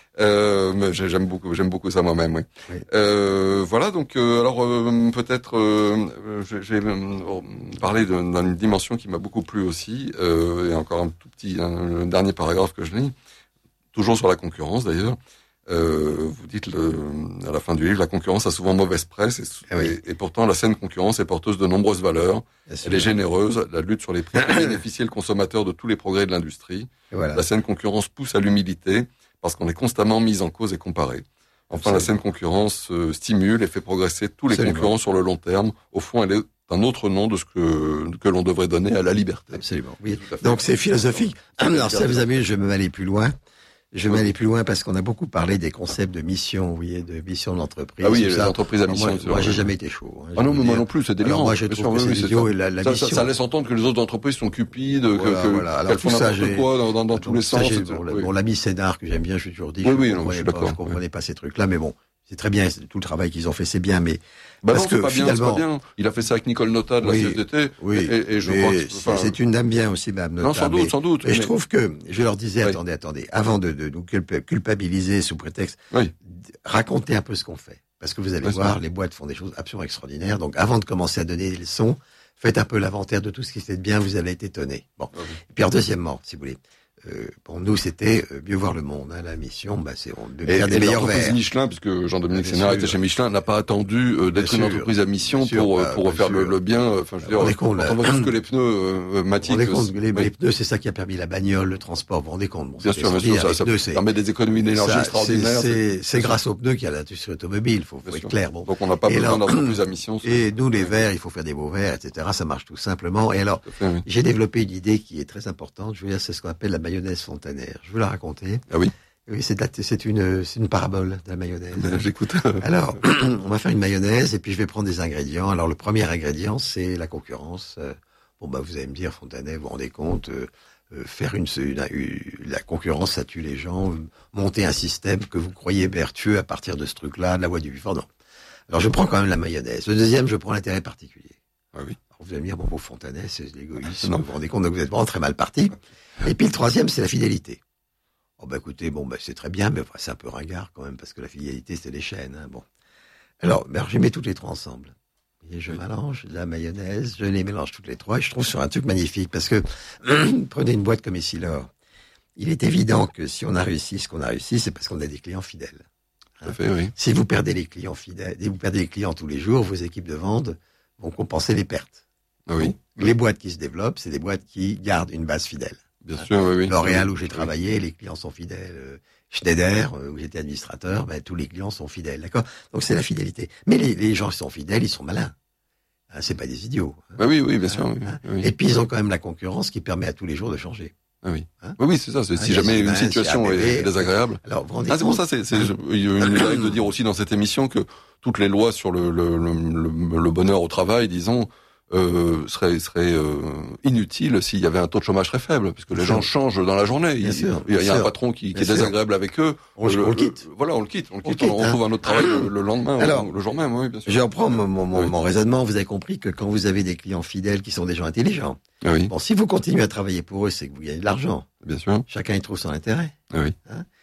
Euh, mais j'aime beaucoup, j'aime beaucoup ça moi-même, oui. oui. Euh, voilà, donc euh, alors euh, peut-être, euh, je, je vais euh, parler d'une dimension qui m'a beaucoup plu aussi, euh, et encore un tout petit, un, un dernier paragraphe que je lis, toujours sur la concurrence d'ailleurs. Euh, vous dites le, à la fin du livre, la concurrence a souvent mauvaise presse, et, ah oui. et, et pourtant la saine concurrence est porteuse de nombreuses valeurs. Elle est généreuse, la lutte sur les prix fait bénéficier le consommateur de tous les progrès de l'industrie. Voilà. La saine concurrence pousse à l'humilité, parce qu'on est constamment mis en cause et comparé. Enfin, Absolument. la saine concurrence euh, stimule et fait progresser tous les Absolument. concurrents sur le long terme. Au fond, elle est un autre nom de ce que, que l'on devrait donner à la liberté. Absolument, oui. Tout à fait. Donc c'est philosophique. Alors ça vous amuse, je vais m'aller plus loin. Je vais m'aller plus loin parce qu'on a beaucoup parlé des concepts de mission, vous voyez, de mission d'entreprise. Ah oui, tout les ça. entreprises à Alors mission. moi, c'est moi vrai. j'ai jamais été chaud. Hein, Ah non, je mais veux moi dire. non plus, c'est délirant. Alors moi, je Bien trouve sûr, que oui, c'est oui, idiot ça. et la, la Ça, mission. ça, ça laisse entendre que les autres entreprises sont cupides, Voilà, que, que, voilà. Alors, qu'elles font tout ça, n'importe j'ai- quoi dans, dans, dans tous les Ça, sens. j'ai- c'est- bon, oui. bon, l'ami Sénard que j'aime bien, je suis toujours dit, Oui, je oui, ne non, je suis comprenais, pas, d'accord, je comprenais pas ces trucs-là, mais bon, c'est très bien, c'est tout le travail qu'ils ont fait, c'est bien, mais Bah parce non, c'est que pas bien, c'est finalement, pas bien. Il a fait ça avec Nicole Nota de la Oui, C G T. oui, Et, et je mais crois que, c'est- enfin, c'est une dame bien aussi, Mme Nota. non, sans mais- doute, sans doute. Mais je mais- trouve que, je leur disais, Oui. attendez, attendez, avant de, de nous culpa- culpabiliser sous prétexte, Oui. d- racontez un peu ce qu'on fait. Parce que vous allez Oui, c'est voir, vrai. les boîtes font des choses absolument extraordinaires. Donc, avant de commencer à donner des leçons, faites un peu l'inventaire de tout ce qui se fait de bien, vous allez être étonné. Bon. Ah oui. Et puis, alors, deuxièmement, si vous voulez, euh, pour nous, c'était euh, mieux voir le monde. Hein, la mission, bah, c'est on- de Et, faire des et meilleurs l'entreprise verres. Michelin, puisque Jean-Dominique Bien Sénard sûr. était chez Michelin, n'a pas attendu euh, d'être Bien une sûr. entreprise à mission Bien sûr, pour, euh, bah, pour bien faire le, sûr. le bien. euh, Enfin, je veux Vous vous rendez dire, compte, quand là. on voit tout ce que les pneus euh, Vous vous Matic... rendez compte que les, oui. les pneus, c'est ça qui a permis la bagnole, le transport. Vous vous rendez compte? Bon, Bien c'était sûr, bien sûr, extraordinaire. ça, Les ça pneus, c'est- permet des économies d'énergie ça, extraordinaires. c'est- C'est c'est bien grâce aux pneus qu'il y a l'industrie automobile, faut, faut Bien être sûr. clair. Bon. Donc on n'a pas Et besoin alors- d'entreprise à mission. c'est- Et nous, les Oui. verres, il faut faire des beaux verres, et cetera. Ça marche tout simplement. Et alors, Tout à fait, oui. j'ai développé une idée qui est très importante. Je veux dire, c'est ce qu'on appelle la mayonnaise fontanéère. Je veux la raconter. Ah oui, Oui, c'est de la- c'est une, c'est une parabole de la mayonnaise. j'écoute. Alors, on va faire une mayonnaise et puis je vais prendre des ingrédients. Alors, le premier ingrédient, c'est la concurrence. Euh, Bon, bah, vous allez me dire, Fontanet, vous vous rendez compte, euh, euh, faire une, une, une- la concurrence, ça tue les gens. euh, monter un système que vous croyez vertueux à partir de ce truc-là, de la voie du plus fort. Non. Alors, je prends quand même la mayonnaise. Le deuxième, je prends l'intérêt particulier. Ah oui. Alors, vous allez me dire, bon, vos Fontanet, c'est de l'égoïsme. Non. Vous vous rendez compte, donc vous êtes vraiment très mal parti. Et puis, le troisième, c'est la fidélité. Oh, bah, écoutez, bon, bah, c'est très bien, mais enfin, c'est un peu ringard quand même, parce que la fidélité, c'est les chaînes, hein, bon. Alors, ben, je les mets toutes les trois ensemble. Et je mélange la mayonnaise, je les mélange toutes les trois, et je trouve sur un truc magnifique, parce que, prenez une boîte comme Essilor. Il est évident que si on a réussi ce qu'on a réussi, c'est parce qu'on a des clients fidèles. Tout à fait, oui. Si vous perdez les clients fidèles, et vous perdez les clients tous les jours, vos équipes de vente vont compenser les pertes. Ah oui, Les boîtes qui se développent, c'est des boîtes qui gardent une base fidèle. bien sûr, oui, oui. L'Oréal où j'ai Oui. travaillé, les clients sont fidèles. Euh, Schneider, euh, où j'étais administrateur, ben, tous les clients sont fidèles, d'accord? Donc c'est la fidélité. Mais les, les gens qui sont fidèles, ils sont malins. Hein, c'est pas des idiots. Hein. Ah oui, oui, bien sûr. Hein, oui, hein. oui. Et puis ils ont quand même la concurrence qui permet à tous les jours de changer. Ah oui. Hein Oui, oui, c'est ça. C'est, Ah, si il y a jamais une Siemens, situation il y a A B B, est désagréable. Alors vous vous rendez Ah, c'est pour compte ça, c'est, c'est, je- il y a une règle de dire aussi dans cette émission que toutes les lois sur le, le, le, le, le bonheur au travail, disons, euh, seraient, seraient euh, inutiles s'il y avait un taux de chômage très faible, parce que les Bien gens sûr. changent dans la journée. Bien il, sûr, il y a, il y a bien un sûr. patron qui, qui Bien est sûr. désagréable avec eux. On, on le quitte. Voilà, on le quitte. On le On quitte. le On, quitte, on hein. trouve un autre travail le, le lendemain, Alors, ou le jour même, oui, bien sûr. Je reprends mon, mon, mon, Oui. mon raisonnement. Vous avez compris que quand vous avez des clients fidèles qui sont des gens intelligents, Ah oui, bon, si vous continuez à travailler pour eux, c'est que vous gagnez de l'argent. bien sûr. Chacun y trouve son intérêt. Ah oui.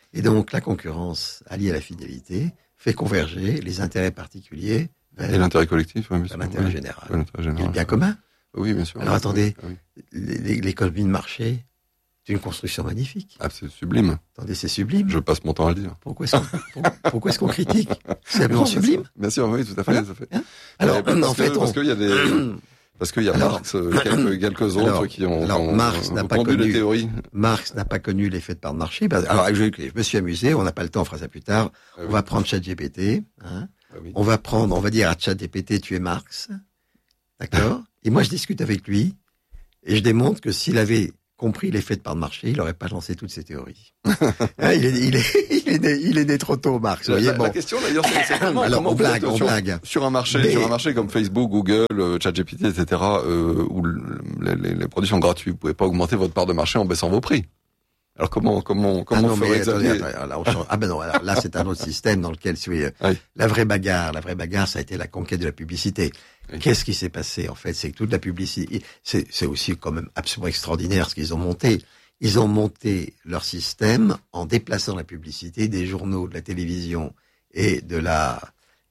Et donc, la concurrence alliée à la fidélité fait converger les intérêts particuliers vers, et l'intérêt collectif, oui, vers l'intérêt oui. général. Oui, l'intérêt général. Et le bien commun. Oui, bien sûr. Alors, oui, attendez, oui. l'économie de marché, c'est une construction magnifique. Ah, c'est sublime. Attendez, c'est sublime. Je passe mon temps à le dire. Pourquoi est-ce qu'on, pourquoi est-ce qu'on critique? C'est absolument sublime. Bien sûr, oui, tout à fait. Voilà. Tout à fait. Hein alors, parce en que, fait, on... parce qu'il y a des... Parce qu'il y a alors, Marx, quelques, quelques autres alors, qui ont, alors, ont, Marx ont n'a pas conduit connu, les théories. Marx n'a pas connu l'effet de part de marché. Alors, je, je me suis amusé, on n'a pas le temps, on fera ça plus tard. Ah, on oui. va prendre ChatGPT, hein. Ah, oui. On va prendre, on va dire à ChatGPT, tu es Marx. D'accord? Et moi, je discute avec lui, et je démontre que s'il avait compris l'effet de part de marché, il n'aurait pas lancé toutes ces théories. hein, il, est, il, est, il, est né, il est né trop tôt, Marx. La, voyez, la, bon. la question d'ailleurs, c'est, c'est comment, Alors, comment on blague, on sur, blague. Sur un marché, Mais... sur un marché comme Facebook, Google, euh, ChatGPT, et cetera, euh, où les, les, les produits sont gratuits, vous pouvez pas augmenter votre part de marché en baissant vos prix. Alors comment comment comment ah non, on ferait attendez, attendez, là, on change... Ah ben non, alors là c'est un autre système dans lequel oui, oui. la vraie bagarre, la vraie bagarre, ça a été la conquête de la publicité. Oui. Qu'est-ce qui s'est passé en fait? C'est que toute la publicité, c'est, c'est aussi quand même absolument extraordinaire ce qu'ils ont monté. Ils ont monté leur système en déplaçant la publicité des journaux, de la télévision et de la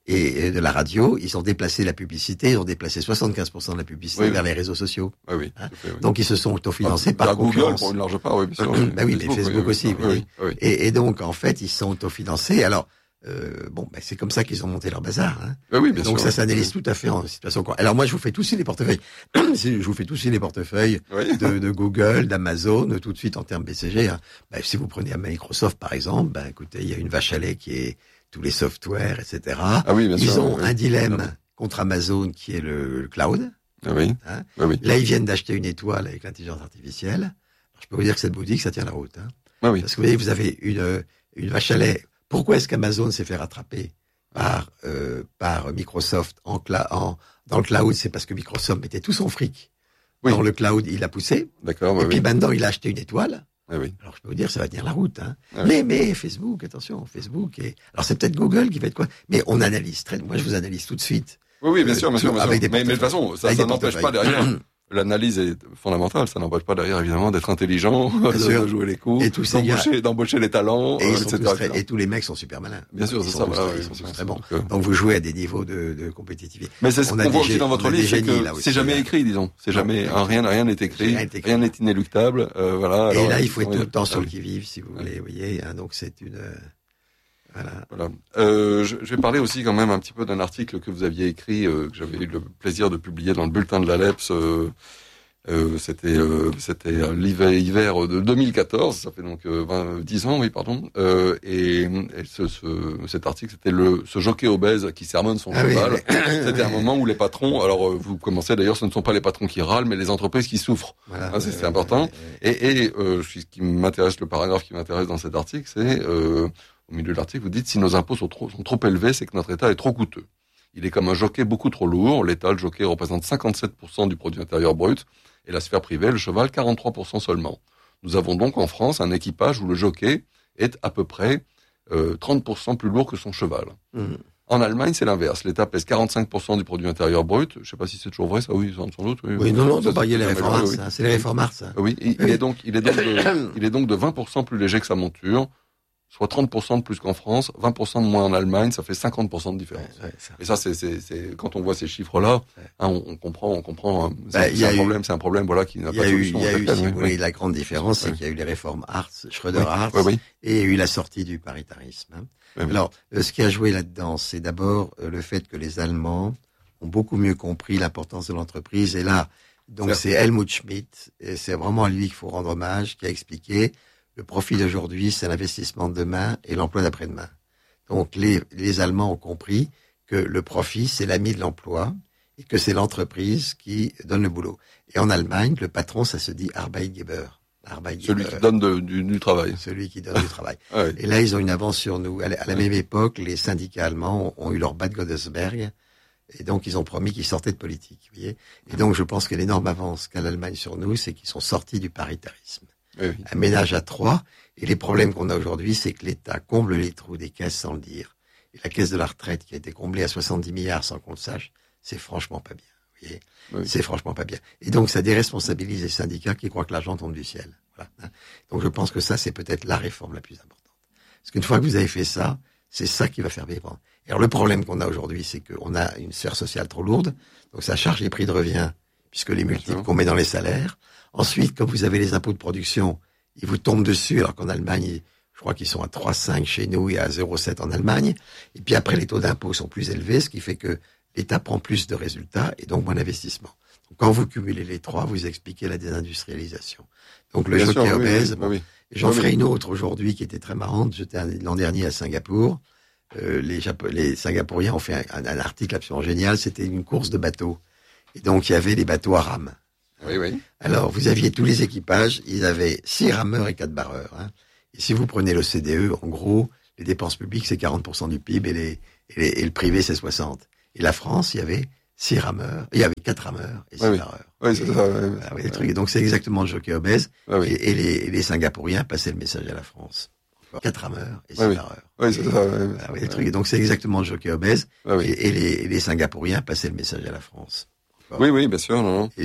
et de la radio. Ils ont déplacé la publicité, ils ont déplacé soixante-quinze pour cent de la publicité oui, vers oui. les réseaux sociaux. Oui, oui, hein fait, oui. Donc ils se sont autofinancés ah, par Google pour une large part, oui, bien sûr. bah oui, mais Facebook oui, aussi. Oui, oui, oui. Et, et donc en fait, ils se sont autofinancés. Alors euh, bon, bah, c'est comme ça qu'ils ont monté leur bazar. Hein. Oui, oui, bien donc sûr, ça s'analyse oui. tout à fait en situation. Alors moi, je vous fais tous les portefeuilles. je vous fais tous les portefeuilles oui. de, de Google, d'Amazon, tout de suite en termes B C G. Hein. Bah, si vous prenez à Microsoft par exemple, bah écoutez, il y a une vache à lait qui est tous les softwares, et cetera. Ah oui, bien ils sûr, ont oui. un dilemme contre Amazon qui est le, le cloud. Ah oui. Hein. Ah oui. Là, ils viennent d'acheter une étoile avec l'intelligence artificielle. Alors, je peux vous dire que cette boutique, ça tient la route. Hein. Ah oui. Parce que vous voyez, vous avez une, une vache à lait. Pourquoi est-ce qu'Amazon s'est fait rattraper par, euh, par Microsoft en, cla- en dans le cloud? C'est parce que Microsoft mettait tout son fric oui. dans le cloud, il a poussé. D'accord. Et oui. puis maintenant, il a acheté une étoile. Ah oui. Alors je peux vous dire, ça va tenir la route. Hein. Ah mais mais Facebook, attention, Facebook. Et... Alors c'est peut-être Google qui va être quoi? Mais on analyse très. Moi, je vous analyse tout de suite. Oui, oui, bien sûr, bien sûr, bien sûr. Avec des mais, mais de toute façon, ça, ça n'empêche pas derrière. L'analyse est fondamentale, ça n'empêche pas derrière évidemment d'être intelligent, de jouer les coups, et tous d'embaucher, gars... d'embaucher les talents, et, euh, ils sont et cetera, tous très... Et tous les mecs sont super malins. Bien sûr, c'est ça. Tous, voilà, ils oui, sont tous très bons. Donc, euh... donc vous jouez à des niveaux de, de compétitivité. Mais c'est ce qu'on voit aussi dans votre livre, c'est que c'est jamais là. écrit, disons. C'est jamais non, rien, rien n'est écrit, rien n'est inéluctable. Euh, voilà. Et alors, là, il faut être tout le temps ah, sur oui. le qui-vive, si vous voulez. Vous voyez, hein, donc c'est une. Voilà. voilà. Euh, je, je vais parler aussi quand même un petit peu d'un article que vous aviez écrit, euh, que j'avais eu le plaisir de publier dans le bulletin de l'Aleps. Euh, Euh, c'était euh, c'était l'hiver hiver de deux mille quatorze, ça fait donc euh, vingt, dix ans, oui, pardon. Euh, et et ce, ce, cet article, c'était le ce jockey obèse qui sermonne son ah cheval. Oui, mais... C'était un moment où les patrons, alors vous commencez d'ailleurs, ce ne sont pas les patrons qui râlent, mais les entreprises qui souffrent. Voilà, hein, c'est, c'est euh, important. Euh, et et euh, ce qui m'intéresse, le paragraphe qui m'intéresse dans cet article, c'est euh, au milieu de l'article, vous dites si nos impôts sont trop sont trop élevés, c'est que notre État est trop coûteux. Il est comme un jockey beaucoup trop lourd. L'État, le jockey, représente cinquante-sept pour cent du produit intérieur brut. Et la sphère privée, le cheval, quarante-trois pour cent seulement. Nous avons donc en France un équipage où le jockey est à peu près euh, trente pour cent plus lourd que son cheval. Mmh. En Allemagne, c'est l'inverse. L'État pèse quarante-cinq pour cent du produit intérieur brut. Je ne sais pas si c'est toujours vrai, ça, oui, sans, sans doute. Oui, oui, oui non, non, ça, bah, il y a les réformards, oui. C'est les réformards, ça. Oui, il, il, est donc, il, est donc de, il est donc de vingt pour cent plus léger que sa monture, soit trente pour cent de plus qu'en France, vingt pour cent de moins en Allemagne, ça fait cinquante pour cent de différence. Ouais, ouais, ça. Et ça, c'est, c'est, c'est, quand on voit ces chiffres-là, ouais. hein, on, on comprend, on comprend, hein, c'est, bah, c'est un eu, problème, c'est un problème, voilà, qui n'a pas de solution. Il y a eu, laquelle, si oui, vous voulez, oui. la grande différence, c'est oui. qu'il y a eu les réformes Hartz, Schröder-Hartz, oui. oui, oui. et il y a eu la sortie du paritarisme. Hein. Oui, oui. Alors, euh, ce qui a joué là-dedans, c'est d'abord euh, le fait que les Allemands ont beaucoup mieux compris l'importance de l'entreprise, et là, donc c'est, c'est Helmut Schmidt, et c'est vraiment à lui qu'il faut rendre hommage, qui a expliqué le profit d'aujourd'hui, c'est l'investissement de demain et l'emploi d'après-demain. Donc, les, les Allemands ont compris que le profit, c'est l'ami de l'emploi et que c'est l'entreprise qui donne le boulot. Et en Allemagne, le patron, ça se dit Arbeitgeber. Arbeitgeber. Celui qui donne de, du, du travail. Celui qui donne du travail. Ah oui. Et là, ils ont une avance sur nous. À la, à la oui. même époque, les syndicats allemands ont, ont eu leur Bad Godesberg. Et donc, ils ont promis qu'ils sortaient de politique. Vous voyez. Et donc, je pense que l'énorme avance qu'a l'Allemagne sur nous, c'est qu'ils sont sortis du paritarisme. Oui. Un ménage à trois. Et les problèmes qu'on a aujourd'hui, c'est que l'État comble les trous des caisses sans le dire. Et la caisse de la retraite qui a été comblée à soixante-dix milliards sans qu'on le sache, c'est franchement pas bien. Vous voyez, oui. C'est franchement pas bien. Et donc, ça déresponsabilise les syndicats qui croient que l'argent tombe du ciel. Voilà. Donc, je pense que ça, c'est peut-être la réforme la plus importante. Parce qu'une fois que vous avez fait ça, c'est ça qui va faire vivre. Et alors le problème qu'on a aujourd'hui, c'est qu'on a une sphère sociale trop lourde, donc ça charge les prix de revient, puisque les multiples qu'on met dans les salaires. Ensuite, comme vous avez les impôts de production, ils vous tombent dessus, alors qu'en Allemagne, je crois qu'ils sont à trois virgule cinq chez nous et à zéro virgule sept en Allemagne. Et puis après, les taux d'impôt sont plus élevés, ce qui fait que l'État prend plus de résultats et donc moins d'investissement. Donc quand vous cumulez les trois, vous expliquez la désindustrialisation. Donc le Bien jockey sûr, obèse, oui, bon, oui, oui. j'en oui, ferai oui. une autre aujourd'hui qui était très marrante. J'étais l'an dernier à Singapour. Euh, les, Japo- les Singapouriens ont fait un, un, un article absolument génial. C'était une course de bateaux. Et donc il y avait les bateaux à rames. Oui, oui. Alors vous aviez tous les équipages. Ils avaient six rameurs et quatre barreurs. Hein. Et si vous prenez l'O C D E, en gros, les dépenses publiques c'est quarante pour cent du P I B et, les, et, les, et le privé c'est soixante. Et la France, il y avait six rameurs, il y avait quatre rameurs et six Oui, oui. barreurs. Oui, c'est Et, ça. Oui, voilà, oui, les trucs. Et donc c'est exactement le jockey obèse. oui, oui. Et, et, les, et les Singapouriens passaient le message à la France. Quatre rameurs et six Oui, oui. barreurs. Oui, c'est Et, ça. Oui, voilà, oui, les trucs. Et donc c'est exactement le jockey obèse. oui. Et, et, les, et les Singapouriens passaient le message à la France. Oui, oui, bien sûr. Non, non. Et